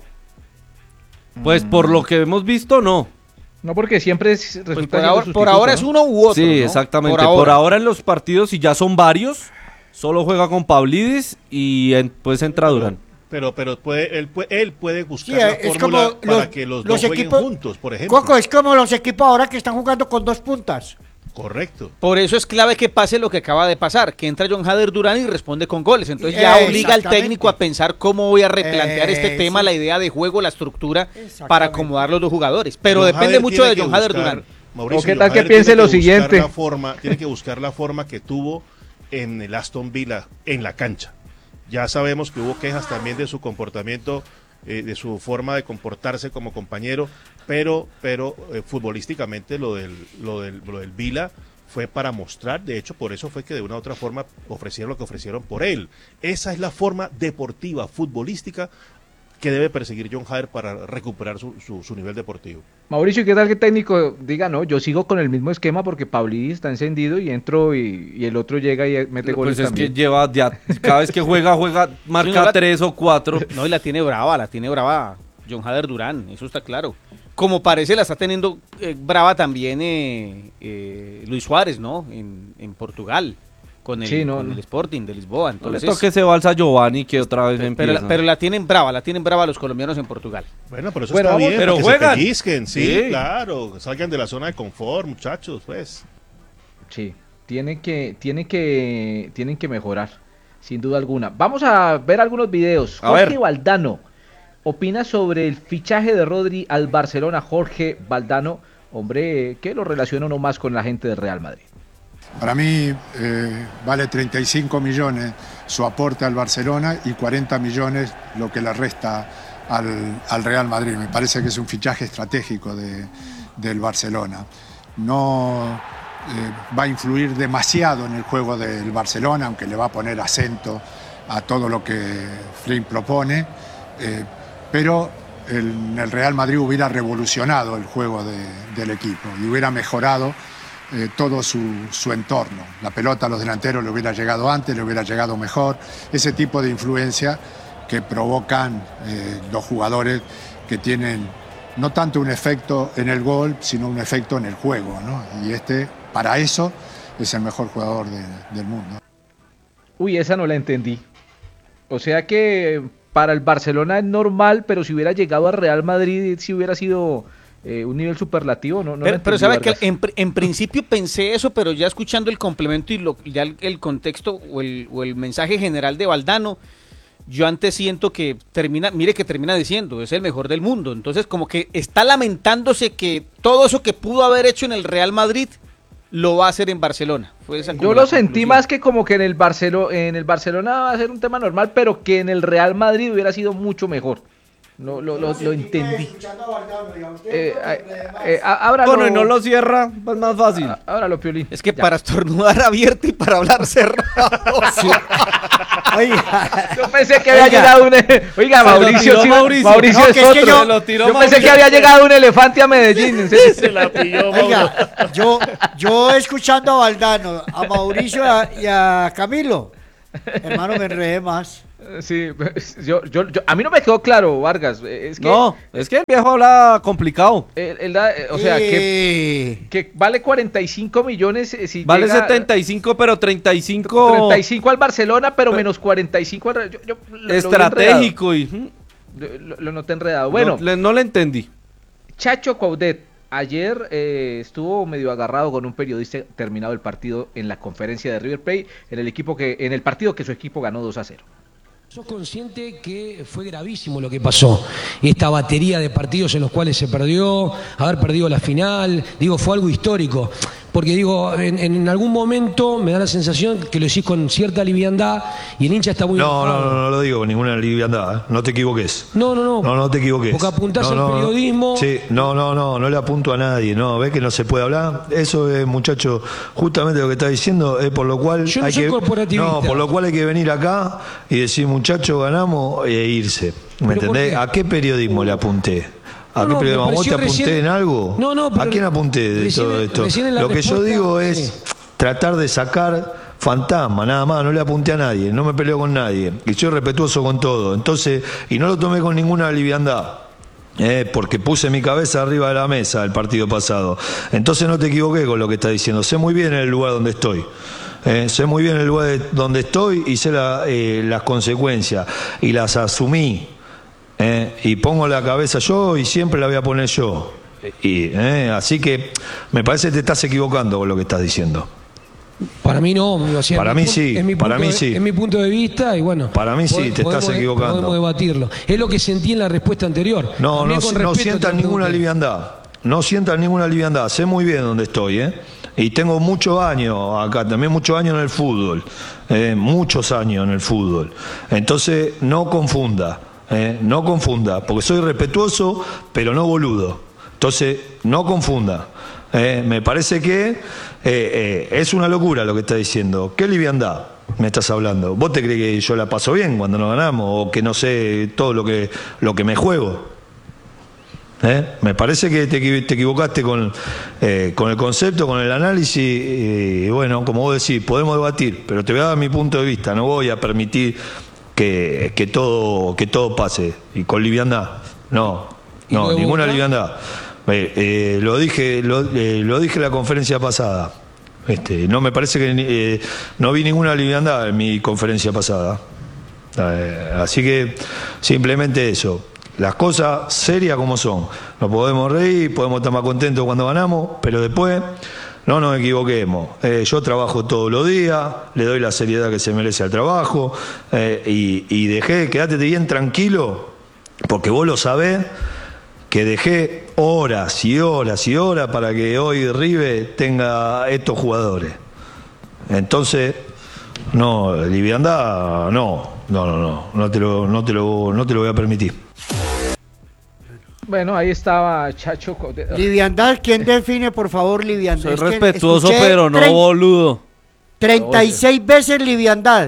Pues por lo que hemos visto, no. No, porque siempre es, Pues resulta por siendo ahora, por sustituto, ahora ¿no? es uno u otro. Sí, ¿no? exactamente. Por Por ahora. ahora. en los partidos, y ya son varios, solo juega con Pavlidis y en- pues entra Durán. Pero, pero puede, él, puede, él puede buscar Sí, la es fórmula como para los- que los, los dos jueguen equipos- juntos, por ejemplo. Coco, es como los equipos ahora que están jugando con dos puntas. Correcto. Por eso es clave que pase lo que acaba de pasar, que entra John Hader Durán y responde con goles. Entonces ya Eh, obliga al exactamente. técnico a pensar cómo voy a replantear Eh, este tema, sí. la idea de juego, la estructura, Exactamente. para acomodar los dos jugadores. Pero John depende Hader mucho tiene de que John Hader buscar- Durán. Mauricio, ¿O qué John tal que Hader piense tiene lo buscar siguiente? la forma, tiene que buscar la forma que tuvo en el Aston Villa, en la cancha. Ya sabemos que hubo quejas también de su comportamiento, eh, de su forma de comportarse como compañero, pero, pero eh, futbolísticamente lo del, lo del, lo del Villa fue para mostrar, de hecho por eso fue que de una u otra forma ofrecieron lo que ofrecieron por él. Esa es la forma deportiva, futbolística, que debe perseguir John Hader para recuperar su, su, su nivel deportivo. Mauricio, ¿y qué tal que el técnico diga, no, yo sigo con el mismo esquema porque Pavlidis está encendido y entro y, y el otro llega y mete goles Pues es también? que lleva, ya, cada vez que juega, juega, marca no la- tres o cuatro. No, y la tiene brava, la tiene brava John Hader Durán, eso está claro. Como parece la está teniendo eh, brava también eh, eh, Luis Suárez, ¿no? En, en Portugal, con el, Sí, no, con no. el Sporting de Lisboa. No le Entonces, toque ese balsa a Giovanni que otra vez pero, empieza. la, pero la tienen brava, la tienen brava los colombianos en Portugal. Bueno, pero eso Bueno, está vamos- bien, pero para que juegan. se pellizquen, sí, Sí. claro, salgan de la zona de confort, muchachos, pues. Sí, tienen que, tienen que, tienen que mejorar, sin duda alguna. Vamos a ver algunos videos. A Jorge ver. Valdano opina sobre el fichaje de Rodri al Barcelona. Jorge Valdano, hombre, que lo relaciona uno más con la gente del Real Madrid. Para mí eh, vale treinta y cinco millones su aporte al Barcelona y cuarenta millones lo que le resta al, al Real Madrid. Me parece que es un fichaje estratégico de, del Barcelona. No eh, va a influir demasiado en el juego del Barcelona, aunque le va a poner acento a todo lo que Flynn propone, eh, pero el, en el Real Madrid hubiera revolucionado el juego de- del equipo y hubiera mejorado eh, todo su, su entorno. La pelota a los delanteros le hubiera llegado antes, le hubiera llegado mejor. Ese tipo de influencia que provocan eh, los jugadores que tienen no tanto un efecto en el gol, sino un efecto en el juego, ¿no? Y este, para eso, es el mejor jugador de- del mundo. Uy, esa no la entendí. O sea que para el Barcelona es normal, pero si hubiera llegado al Real Madrid, si hubiera sido eh, un nivel superlativo, ¿no? no la pero, pero entendí, sabe que Vargas. en, pr- en principio pensé eso, pero ya escuchando el complemento y lo, ya el, el contexto o el, o el mensaje general de Valdano, yo antes siento que termina, mire que termina diciendo, es el mejor del mundo. Entonces como que está lamentándose que todo eso que pudo haber hecho en el Real Madrid lo va a hacer en Barcelona. Fue esa como Yo la lo sentí conclusión. más que como que en el Barcelo, en el Barcelona va a ser un tema normal, pero que en el Real Madrid hubiera sido mucho mejor. Lo, lo, lo, lo entendí. Eh, eh, eh, ábralo. Bueno, y no lo cierra, pues más fácil. Ah, ábralo, Piolín. Es que Ya. para estornudar abierto y para hablar cerrado. Sí. Oiga, Yo pensé que había Oiga. llegado un... Oiga, Se lo Mauricio, tiró sí, Mauricio. Mauricio No, es que es que otro. yo- Se lo tiró Yo pensé Mauricio. que había llegado un elefante a Medellín. en serio. Se la pilló, Mauro. oiga, yo, yo escuchando a Valdano, a Mauricio y a, y a Camilo, hermano, me enredé más. Sí, yo, yo, yo- a mí no me quedó claro, Vargas. eh, Es que, No, es que el viejo habla complicado. él- él da- eh, o sea, que, Eh, que vale cuarenta y cinco millones eh, si Vale llega setenta y cinco, pero treinta y cinco treinta y cinco al Barcelona, pero menos cuarenta y cinco al Real. Yo, yo lo- lo vi estratégico. Y, mm, enredado. Lo, lo noté enredado. Bueno, no, le, no le entendí. Chacho Coudet ayer eh, estuvo medio agarrado con un periodista terminado el partido en la conferencia de River Plate en el equipo que en el partido que su equipo ganó dos a cero. ¿Sos consciente que fue gravísimo lo que pasó? Esta batería de partidos en los cuales se perdió, haber perdido la final, digo, fue algo histórico. Porque digo, en, en algún momento me da la sensación que lo decís con cierta liviandad y el hincha está muy No, no, enojado. no, no lo digo con ninguna liviandad, ¿eh? No te equivoques. No, no, no. No, no te equivoques. Porque apuntás No, al no, no. periodismo. Sí, no, no, no, no le apunto a nadie, no, ves que no se puede hablar. Eso es, muchacho, justamente lo que está diciendo es por lo cual Yo no hay soy que corporativista. no, por lo cual hay que venir acá y decir, muchacho, ganamos e irse. ¿Me ¿Pero entendés? por qué? ¿A qué periodismo le apunté? ¿A No, qué no, periodismo? me ¿Vos te pareció apunté recién- en algo? No, no, ¿A pero quién apunté de recién- todo esto? recién en la Lo que yo respuesta, digo es sí. tratar de sacar fantasma, nada más, no le apunté a nadie, no me peleo con nadie, y soy respetuoso con todo, entonces, y no lo tomé con ninguna liviandad, eh, porque puse mi cabeza arriba de la mesa el partido pasado, entonces no te equivoqué con lo que estás diciendo, sé muy bien el lugar donde estoy. Eh, sé muy bien el lugar de- donde estoy y sé la, eh, las consecuencias y las asumí, eh, y pongo la cabeza yo y siempre la voy a poner yo. Y, eh, así que me parece que te estás equivocando con lo que estás diciendo. Para mí no, o sea, Para es mi mí pu- sí, es mi para punto mí de- sí. Es mi punto de vista y bueno. Para mí sí, pode- te estás podemos- equivocando. Podemos debatirlo. Es lo que sentí en la respuesta anterior. No, También no, con no respeto sientas te ninguna pregunté. liviandad. No sientas ninguna liviandad. Sé muy bien dónde estoy, ¿eh? Y tengo muchos años acá, también muchos años en el fútbol. eh, muchos años en el fútbol. Entonces, no confunda. eh, no confunda. Porque soy respetuoso, pero no boludo. Entonces, no confunda. eh, me parece que eh, eh, es una locura lo que está diciendo. ¿Qué liviandad me estás hablando? ¿Vos te crees que yo la paso bien cuando nos ganamos? ¿O que no sé todo lo que, lo que me juego? ¿Eh? Me parece que te, equi- te equivocaste con, eh, con el concepto, con el análisis, y bueno, como vos decís, podemos debatir, pero te voy a dar mi punto de vista, no voy a permitir que, que, todo, que todo pase, y con liviandad, no, ¿Y lo no, de ninguna Boca? liviandad. Eh, eh, lo dije lo, eh, lo dije en la conferencia pasada, este, no me parece que eh, no vi ninguna liviandad en mi conferencia pasada. Eh, así que simplemente eso. Las cosas serias como son. Nos podemos reír, podemos estar más contentos cuando ganamos, pero después no nos equivoquemos. Eh, yo trabajo todos los días, le doy la seriedad que se merece al trabajo, eh, y, y dejé, quédate bien tranquilo, porque vos lo sabés, que dejé horas y horas y horas para que hoy River tenga estos jugadores. Entonces, no, liviandad, no, no, no, no, no te lo, no te lo, no te lo voy a permitir. Bueno, ahí estaba Chacho Coudet. Liviandad, ¿quién define, por favor, liviandad? Soy Es que respetuoso, escuché pero no trein- boludo. treinta y seis veces liviandad.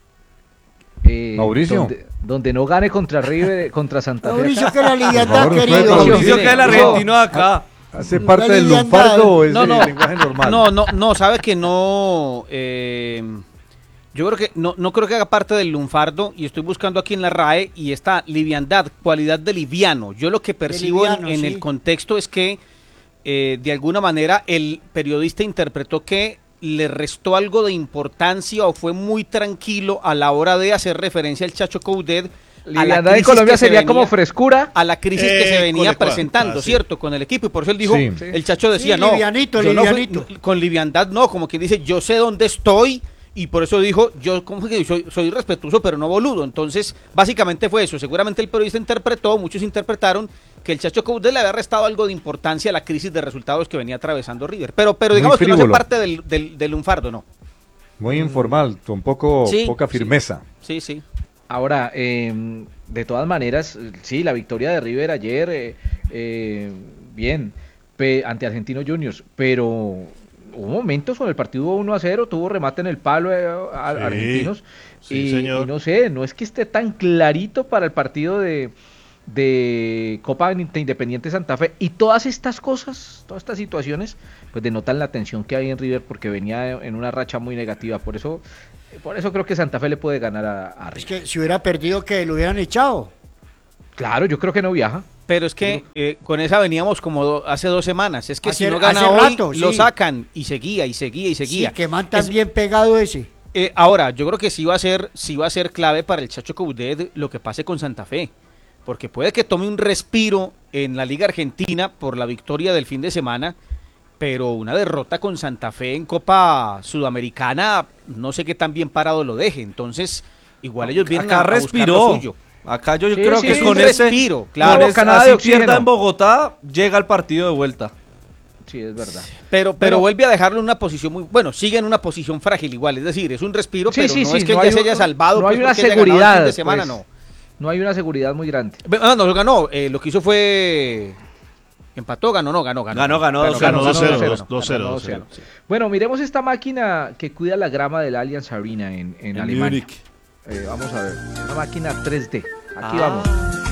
Eh, Mauricio. Donde, donde no gane contra River, contra Santa Fe. Mauricio, acá. que la Por liviandad, favor, querido. respeto, Mauricio, que es el No. argentino de acá. ¿Hace parte La del liviandad. lunfardo o es No, el no. lenguaje normal? No, no, no, sabe que no. eh, yo creo que no, no creo que haga parte del lunfardo y estoy buscando aquí en la R A E y está liviandad, cualidad de liviano. Yo lo que percibo en- liviano, en, sí. el contexto es que eh, de alguna manera el periodista interpretó que le restó algo de importancia o fue muy tranquilo a la hora de hacer referencia al Chacho Coudet. a la Liviandad en crisis Colombia que se sería venía- como frescura. a la crisis que se Eh, venía cole, cole. presentando, Ah, sí. ¿cierto? Con el equipo. Y por eso él dijo, Sí. el Chacho decía, Sí, no, livianito, yo no fui- livianito. con liviandad no, como quien dice, yo sé dónde estoy. Y por eso dijo, yo como que soy, soy respetuoso, pero no boludo. Entonces, básicamente fue eso. Seguramente el periodista interpretó, muchos interpretaron que el Chacho Coudet le había restado algo de importancia a la crisis de resultados que venía atravesando River. Pero, pero Muy digamos que no hace frívolo. parte del, del, del lunfardo, ¿no? Muy informal, con poco, Sí, poca sí. firmeza. Sí, sí. Ahora, eh, de todas maneras, sí, la victoria de River ayer, eh, eh, bien, pe, ante Argentinos Juniors, pero hubo momentos con el partido uno a cero, tuvo remate en el palo eh, a, Sí, Argentinos, sí, y, señor. y no sé, no es que esté tan clarito para el partido de, de Copa de Independiente Santa Fe, y todas estas cosas, todas estas situaciones, pues denotan la tensión que hay en River, porque venía en una racha muy negativa, por eso... Por eso creo que Santa Fe le puede ganar a, a River. Es que si hubiera perdido, que lo hubieran echado. Claro, yo creo que no viaja. Pero es que eh, con esa veníamos como do- hace dos semanas. Es que Hace- si no gana hace hoy, rato, lo sí. sacan y seguía y seguía y seguía. Sí, que man tan Es- bien pegado ese. eh, ahora, yo creo que sí va a ser, sí va a ser clave para el Chacho Coudet lo que pase con Santa Fe. Porque puede que tome un respiro en la Liga Argentina por la victoria del fin de semana, pero una derrota con Santa Fe en Copa Sudamericana, no sé qué tan bien parado lo deje. Entonces, igual ellos vienen Acá a, a buscar respiró. lo suyo. Acá yo Sí, creo sí, que sí, con un ese respiro, claro, claro. con ese- Canadá así de pierda oxígeno. en Bogotá, llega el partido de vuelta. Sí, es verdad. Pero, pero Bueno. vuelve a dejarlo en una posición muy, bueno, sigue en una posición frágil igual, es decir, es un respiro, Sí, pero sí, no sí, es que no ya hay se un- haya salvado, no hay pues, una porque haya ganado el seguridad, fin de semana, pues. no. No hay una seguridad muy grande. Ah, no, lo ganó, eh, lo que hizo fue, empató, ganó, no, ganó, ganó. Ganó, ganó, dos Ganó cero. dos cero, ganó dos- dos cero, ganó dos cero. dos cero. Bueno, miremos esta máquina que cuida la grama del Allianz Arena en, en En Alemania. Múnich. Eh, vamos a ver, una máquina tres D. Aquí Ah. vamos.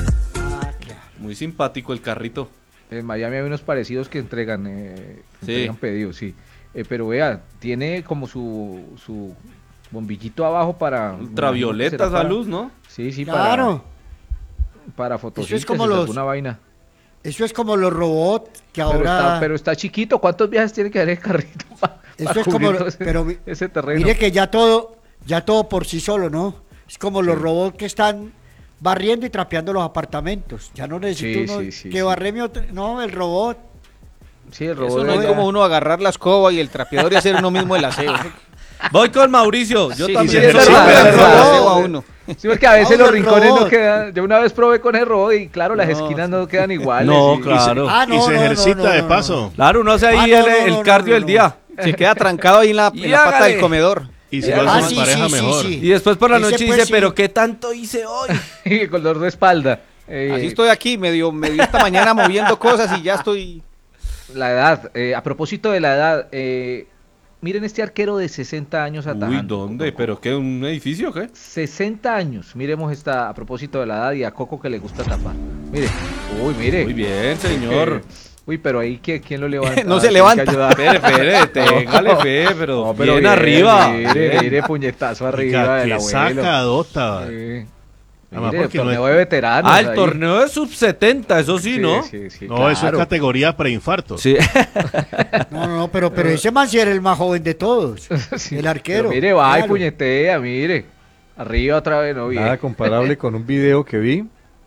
Muy simpático el carrito. En Miami hay unos parecidos que entregan, eh, que Sí. entregan pedidos, sí. Eh, pero vea, tiene como su, su bombillito abajo para... Ultravioleta ¿será esa para- luz, ¿no? Sí, sí, Claro. para, para fotosíntesis, como los- alguna vaina. Eso es como los robots que Pero, ahora. está, pero está chiquito, ¿cuántos viajes tiene que dar el carrito para Eso es como. Pero mi- ese terreno? mire que ya todo, ya todo por sí solo, ¿no? Es como los Sí. robots que están barriendo y trapeando los apartamentos. Ya no necesito Sí, uno sí, sí, que sí. barre mi otro- no, el robot. Sí, el Eso robot no de es allá. como uno agarrar la escoba y el trapeador y hacer uno mismo el aseo. Voy con Mauricio. Yo Sí, también sí, soy es verdad, súper es el verdad. aseo a uno. Sí, porque a veces Vamos los al rincones no robot. quedan. Yo una vez probé con el robot y claro, las No, esquinas no quedan iguales. No, y- claro. Ah, no, y se no, no, ejercita no, de no, paso. Claro, uno hace ahí Ah, no, el, no, el no, cardio no, del no. día. Se queda trancado ahí en la, en Y la pata hágale. del comedor. Y se Ah, lo hace sí, su pareja sí, sí, mejor. sí. Y después por la Ese, noche pues, dice, sí. pero ¿qué tanto hice hoy? y con dolor de espalda. Eh, Así estoy aquí, medio, medio esta mañana moviendo cosas y ya estoy... La edad, eh, a propósito de la edad, eh, miren este arquero de sesenta años atajando. Uy, ¿dónde? ¿Pero qué? ¿Un edificio o qué? sesenta años, miremos esta a propósito de la edad y a Coco que le gusta tapar. Mire, uy, mire. Muy bien, señor. Eh, uy, pero ahí, ¿qué- ¿quién lo levanta? No se Tiene que levanta. ayudar. Espere, espere, téngale fe, pero, No, pero bien, arriba. Mire, Bien. mire, puñetazo arriba Oiga, del qué abuelo. sacadota. Sí. Además, Mire, porque no torneo es- de veteranos. Ah, el ahí. torneo de sub setenta, eso sí, ¿no? Sí, sí, No, eso es claro. categoría preinfarto. Sí. No, no, no, pero, pero ese man sí era el más joven de todos. Sí, El arquero. pero mire, va y claro. puñetea, mire. Arriba otra vez, no bien. Nada comparable con un video que vi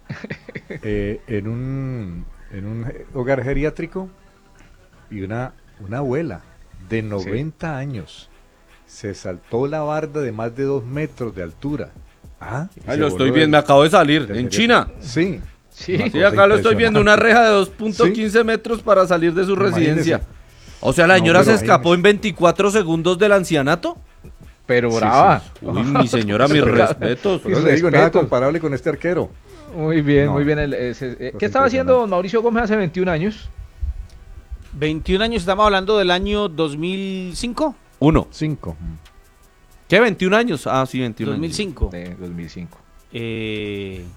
eh, en un en un hogar geriátrico y una, una abuela de noventa años se saltó la barda de más de dos metros de altura. Ah, y Ay, se lo voló estoy del- viendo, me acabo de salir. del En geriátrico. China. Sí. Sí. Una Sí, cosa acá lo estoy viendo, una reja de dos punto quince metros para salir de su Imagínese. residencia. O sea, la No, señora pero se escapó imagínese. en veinticuatro segundos del ancianato. Pero Sí, brava. sí. Uy, mi señora, mis respetos. Por eso le digo, nada respeto. comparable con este arquero. Muy bien, No. muy bien. el- ese- eh, Cosa ¿Qué estaba haciendo impresionante. don Mauricio Gómez hace veintiún años? veintiún años, estamos hablando del año dos mil cinco. Uno. Cinco. ¿Qué? ¿veintiún años? Ah, sí, veintiún dos mil años. cinco. De dos mil cinco. Eh,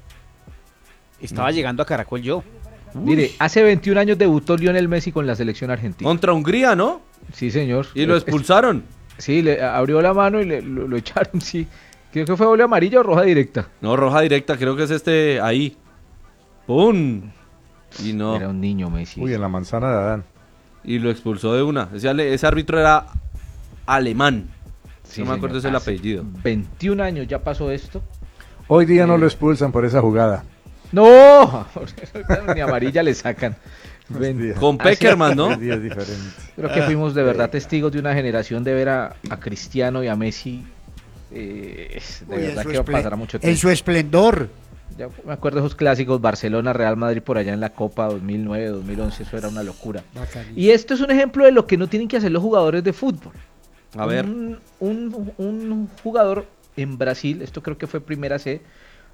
estaba llegando a Caracol yo. Mire, hace veintiún años debutó Lionel Messi con la selección argentina. Contra Hungría, ¿no? Sí, señor. Y lo Es- expulsaron. Sí, le abrió la mano y le, lo, lo echaron, sí. Creo que fue doble amarilla o roja directa. No, roja directa, creo que es este ahí. ¡Pum! Y no. Era un niño Messi. Uy, en la manzana de Adán. Y lo expulsó de una. Ese, ale- ese árbitro era alemán. Sí, no me acuerdo señor. ese el Hace apellido. veintiún años ya pasó esto. Hoy día no Eh. lo expulsan por esa jugada. ¡No! Ni amarilla le sacan. Ven- Hostia. Con Así- Peckerman, ¿no? Hoy día es diferente. Creo que fuimos de verdad testigos de una generación de ver a, a Cristiano y a Messi. eh, de Uy, en verdad su que va a esplen- pasar mucho En tiempo. su esplendor. Ya me acuerdo de esos clásicos, Barcelona, Real Madrid por allá en la Copa dos mil nueve, dos mil once, eso era una locura. Bacanísimo. Y esto es un ejemplo de lo que no tienen que hacer los jugadores de fútbol. A ver. Un, un- un jugador en Brasil, esto creo que fue Primera C,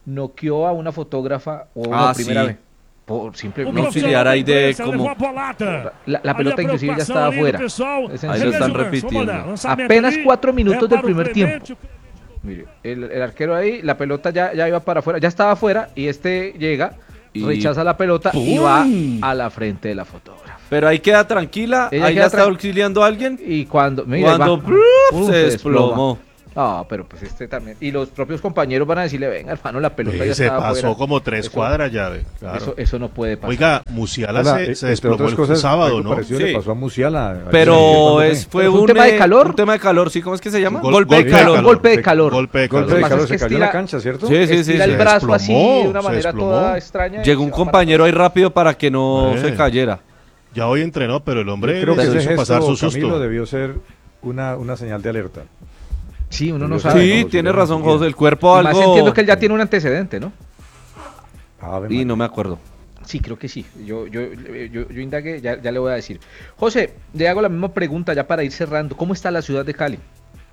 noqueó a una fotógrafa o Ah, una primera sí. vez. Por simple Un auxiliar ahí de como... La, la pelota inclusive ya estaba afuera. Es en Ahí serio. lo están repitiendo. Apenas cuatro minutos del primer tiempo. Mire, el, el arquero ahí, la pelota ya, ya iba para afuera, ya estaba afuera y este llega, Y- rechaza la pelota y ¡Pum! va a la frente de la fotógrafa. Pero ahí queda tranquila, Ella ahí queda la está tran- auxiliando alguien. Y cuando, mire, Cuando va- ¡pluf! ¡pum! se desplomó. No, pero pues este también. Y los propios compañeros van a decirle, venga, hermano, la pelota Sí, ya se estaba pasó afuera. como tres Eso- cuadras ya, ve, claro. Eso, eso no puede pasar. Oiga, Musiala Hola, se, eh, se entre desplomó otras el cosas, sábado, algo ¿no? parecido Sí. le pasó a Musiala. ayer, Pero ayer, es, ¿no? fue ¿Fue un un, tema de eh, calor? Un tema de calor, sí, ¿cómo es que se llama? Gol- golpe de golpe de calor. calor. Golpe de calor. Golpe de Golpe calor. de pasa calor, es que se cayó en la estira- cancha, ¿cierto? Sí, sí, sí. Estira sí. el brazo así desplomó, de una se manera desplomó. toda extraña. y Llegó se un va para compañero ahí rápido para que no Eh. se cayera. Ya hoy entrenó, pero el Yo hombre creo que le ese hizo pasar gesto, su susto. Camilo, debió ser una, una señal de alerta. Sí, uno no Sí, sabe. Sí, no, tiene sí, razón, sí. José. El cuerpo Y más algo... entiendo que él ya tiene un antecedente, ¿no? Ave Y María. no me acuerdo. Sí, creo que sí. Yo, yo, yo, yo indagué, ya, ya le voy a decir. José, le hago la misma pregunta ya para ir cerrando. ¿Cómo está la ciudad de Cali?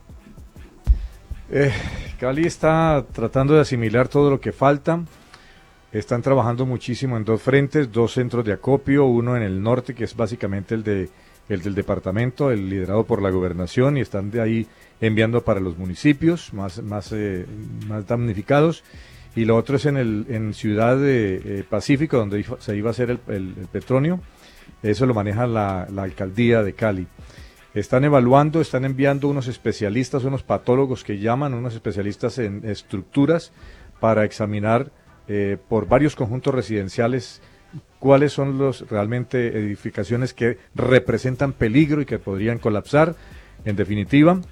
Eh, Cali está tratando de asimilar todo lo que falta. Están trabajando muchísimo en dos frentes, dos centros de acopio, uno en el norte, que es básicamente el de el del departamento, el liderado por la gobernación, y están de ahí enviando para los municipios más, más, eh, más damnificados. Y lo otro es en el en Ciudad de, eh, Pacífico, donde iba- se iba a hacer el, el, el petróleo. Eso lo maneja la, la alcaldía de Cali. Están evaluando, están enviando unos especialistas, unos patólogos que llaman, unos especialistas en estructuras para examinar eh, por varios conjuntos residenciales cuáles son los realmente edificaciones que representan peligro y que podrían colapsar, en definitiva.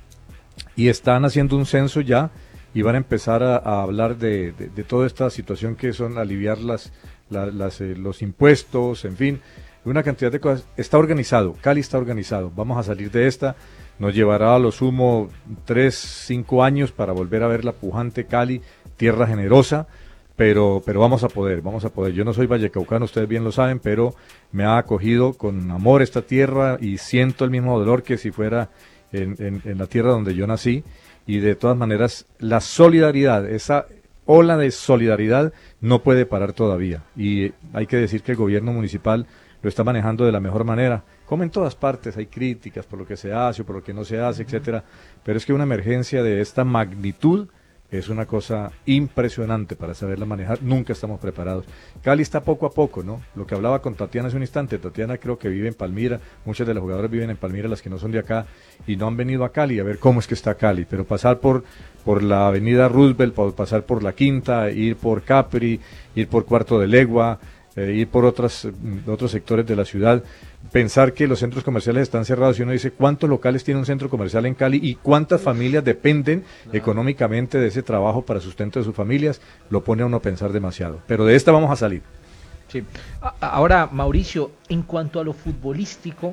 Y están haciendo un censo ya y van a empezar a, a hablar de, de- de toda esta situación que son aliviar las, la- las, eh, los impuestos, en fin, una cantidad de cosas. Está organizado, Cali está organizado, vamos a salir de esta, nos llevará a lo sumo tres, cinco años para volver a ver la pujante Cali, tierra generosa, pero, pero vamos a poder, vamos a poder. Yo no soy vallecaucano, ustedes bien lo saben, pero me ha acogido con amor esta tierra y siento el mismo dolor que si fuera en, en- en la tierra donde yo nací. Y de todas maneras, la solidaridad, esa ola de solidaridad no puede parar todavía. Y hay que decir que el gobierno municipal lo está manejando de la mejor manera. Como en todas partes hay críticas por lo que se hace o por lo que no se hace, etcétera. Pero es que una emergencia de esta magnitud es una cosa impresionante para saberla manejar. Nunca estamos preparados. Cali está poco a poco, ¿no? Lo que hablaba con Tatiana hace un instante. Tatiana creo que vive en Palmira. Muchas de las jugadoras viven en Palmira, las que no son de acá, y no han venido a Cali a ver cómo es que está Cali. Pero pasar por, por la avenida Roosevelt, por pasar por la Quinta, ir por Capri, ir por Cuarto de Legua, eh, ir por otras, mm, otros sectores de la ciudad, pensar que los centros comerciales están cerrados y uno dice cuántos locales tiene un centro comercial en Cali y cuántas familias dependen económicamente de ese trabajo para sustento de sus familias, lo pone a uno a pensar demasiado. Pero de esta vamos a salir. Sí. A- Ahora, Mauricio, en cuanto a lo futbolístico,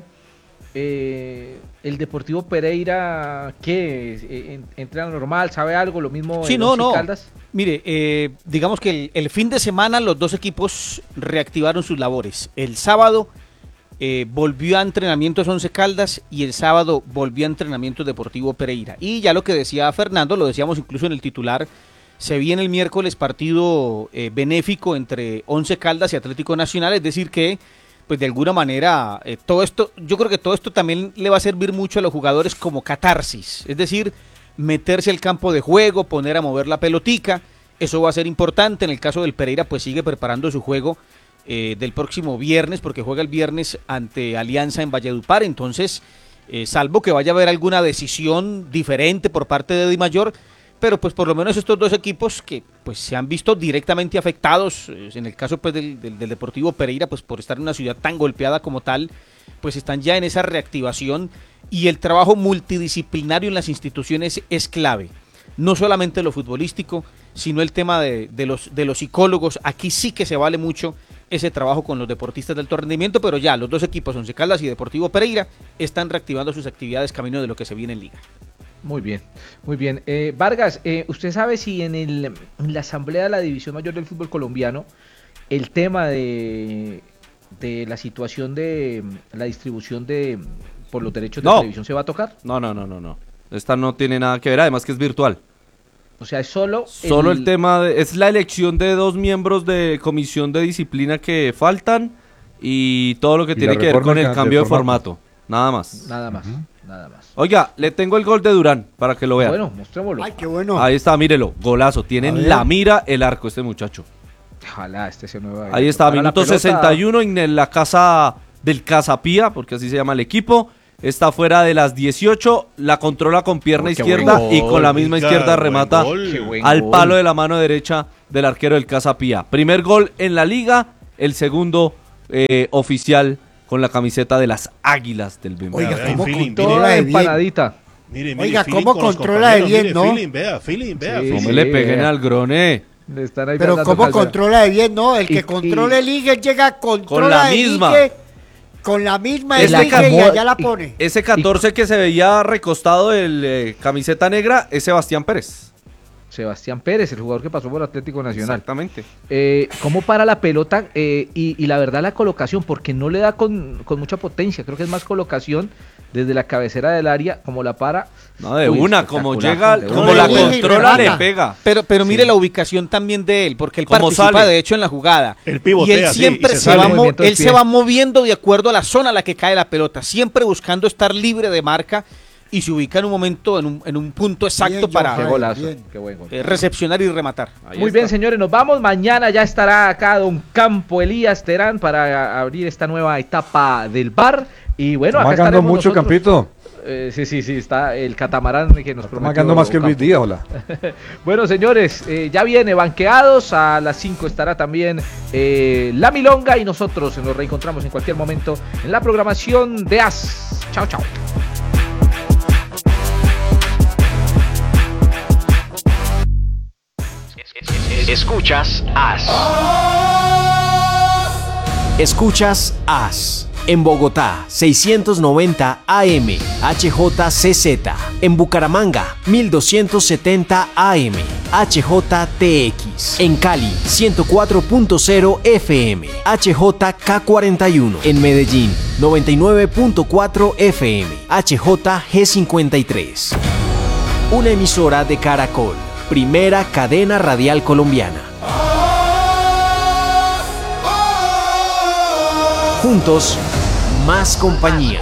eh, el Deportivo Pereira, ¿qué? Eh, en- ¿Entrena normal? ¿Sabe algo? ¿Lo mismo Sí, el no, Once no. Caldas? Mire, eh, digamos que el, el fin de semana los dos equipos reactivaron sus labores. El sábado eh, volvió a entrenamientos Once Caldas y el sábado volvió a entrenamientos Deportivo Pereira. Y ya lo que decía Fernando, lo decíamos incluso en el titular, se viene el miércoles partido eh, benéfico entre Once Caldas y Atlético Nacional, es decir que pues de alguna manera eh, todo esto, yo creo que todo esto también le va a servir mucho a los jugadores como catarsis, es decir, meterse al campo de juego, poner a mover la pelotica, eso va a ser importante. En el caso del Pereira pues sigue preparando su juego eh, del próximo viernes, porque juega el viernes ante Alianza en Valledupar, entonces eh, salvo que vaya a haber alguna decisión diferente por parte de Di Mayor, pero pues por lo menos estos dos equipos que pues se han visto directamente afectados, eh, en el caso pues del, del, del Deportivo Pereira, pues por estar en una ciudad tan golpeada como tal, pues están ya en esa reactivación, y el trabajo multidisciplinario en las instituciones es clave, no solamente lo futbolístico, sino el tema de, de los, de los psicólogos. Aquí sí que se vale mucho ese trabajo con los deportistas de alto rendimiento, pero ya los dos equipos, Once Caldas y Deportivo Pereira, están reactivando sus actividades camino de lo que se viene en Liga. Muy bien, muy bien. Eh, Vargas, eh, ¿usted sabe si en, el, en la Asamblea de la División Mayor del Fútbol Colombiano el tema de, de la situación de la distribución de por los derechos de No. televisión se va a tocar? No, no, no, no, no. Esta no tiene nada que ver, además que es virtual. O sea, es solo... Solo el, el tema, de, es la elección de dos miembros de comisión de disciplina que faltan y todo lo que y tiene que ver con el cambio de formato. formato. Nada más. Nada más, uh-huh. nada más. Oiga, le tengo el gol de Durán para que lo vean. Bueno, mostrémoslo. Ay, qué bueno. Ahí está, mírelo, golazo. Tiene en la mira el arco este muchacho. Ojalá este se nueva. Ahí está, minuto sesenta y uno en la casa del Casapía, porque así se llama el equipo. Está fuera de las dieciocho, la controla con pierna oh, izquierda gol, y con la misma Ricardo, izquierda remata al gol. Palo de la mano derecha del arquero del Casapía. Primer gol en la liga, el segundo eh, oficial con la camiseta de las Águilas del B M W. Oiga, ¿cómo feeling, controla de empanadita? Mire, mire, Oiga, ¿cómo controla de bien, no? Feeling, vea, feeling, vea. Sí, feeling. ¿Cómo le peguen al grone? Pero ¿cómo controla de bien, no? El que y, controla y, el ligue llega, controla con la misma. Ligue, con la misma es y allá la pone. Ese catorce que se veía recostado el eh, camiseta negra es Sebastián Pérez. Sebastián Pérez, el jugador que pasó por Atlético Nacional. Exactamente. Eh, ¿Cómo para la pelota? Eh, y, y la verdad la colocación, porque no le da con, con mucha potencia, creo que es más colocación desde la cabecera del área, como la para. No, de Uy, una, como llega, como la controla, le pega. Pero, pero mire sí. la ubicación también de él, porque él participa sale? de hecho en la jugada. El pivotea, y él siempre sí, y se, se, va mo- él se va moviendo de acuerdo a la zona a la que cae la pelota, siempre buscando estar libre de marca y se ubica en un momento, en un, en un punto exacto bien, para qué golazo, qué buen gol. Eh, recepcionar y rematar. Ahí Muy está. bien, señores, nos vamos. Mañana ya estará acá don Campo Elías Terán para abrir esta nueva etapa del V A R. Y bueno, acá estaremos mucho, nosotros. Campito. Eh, sí, sí, sí, está el catamarán que nos prometió. Marcando más que Luis Díaz, hola. Bueno, señores, eh, ya viene Banqueados, a las cinco estará también eh, La Milonga y nosotros nos reencontramos en cualquier momento en la programación de A S. Chao, chao. Escuchas A S. Escuchas A S. En Bogotá, seiscientos noventa A M, H J C Z. En Bucaramanga, mil doscientos setenta A M, H J T X. En Cali, ciento cuatro punto cero F M, H J K cuarenta y uno. En Medellín, noventa y nueve punto cuatro F M, H J G cincuenta y tres. Una emisora de Caracol, primera cadena radial colombiana. Juntos, más compañía.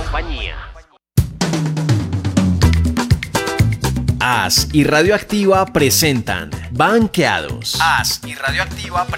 A S y Radioactiva presentan Banqueados. A S y Radioactiva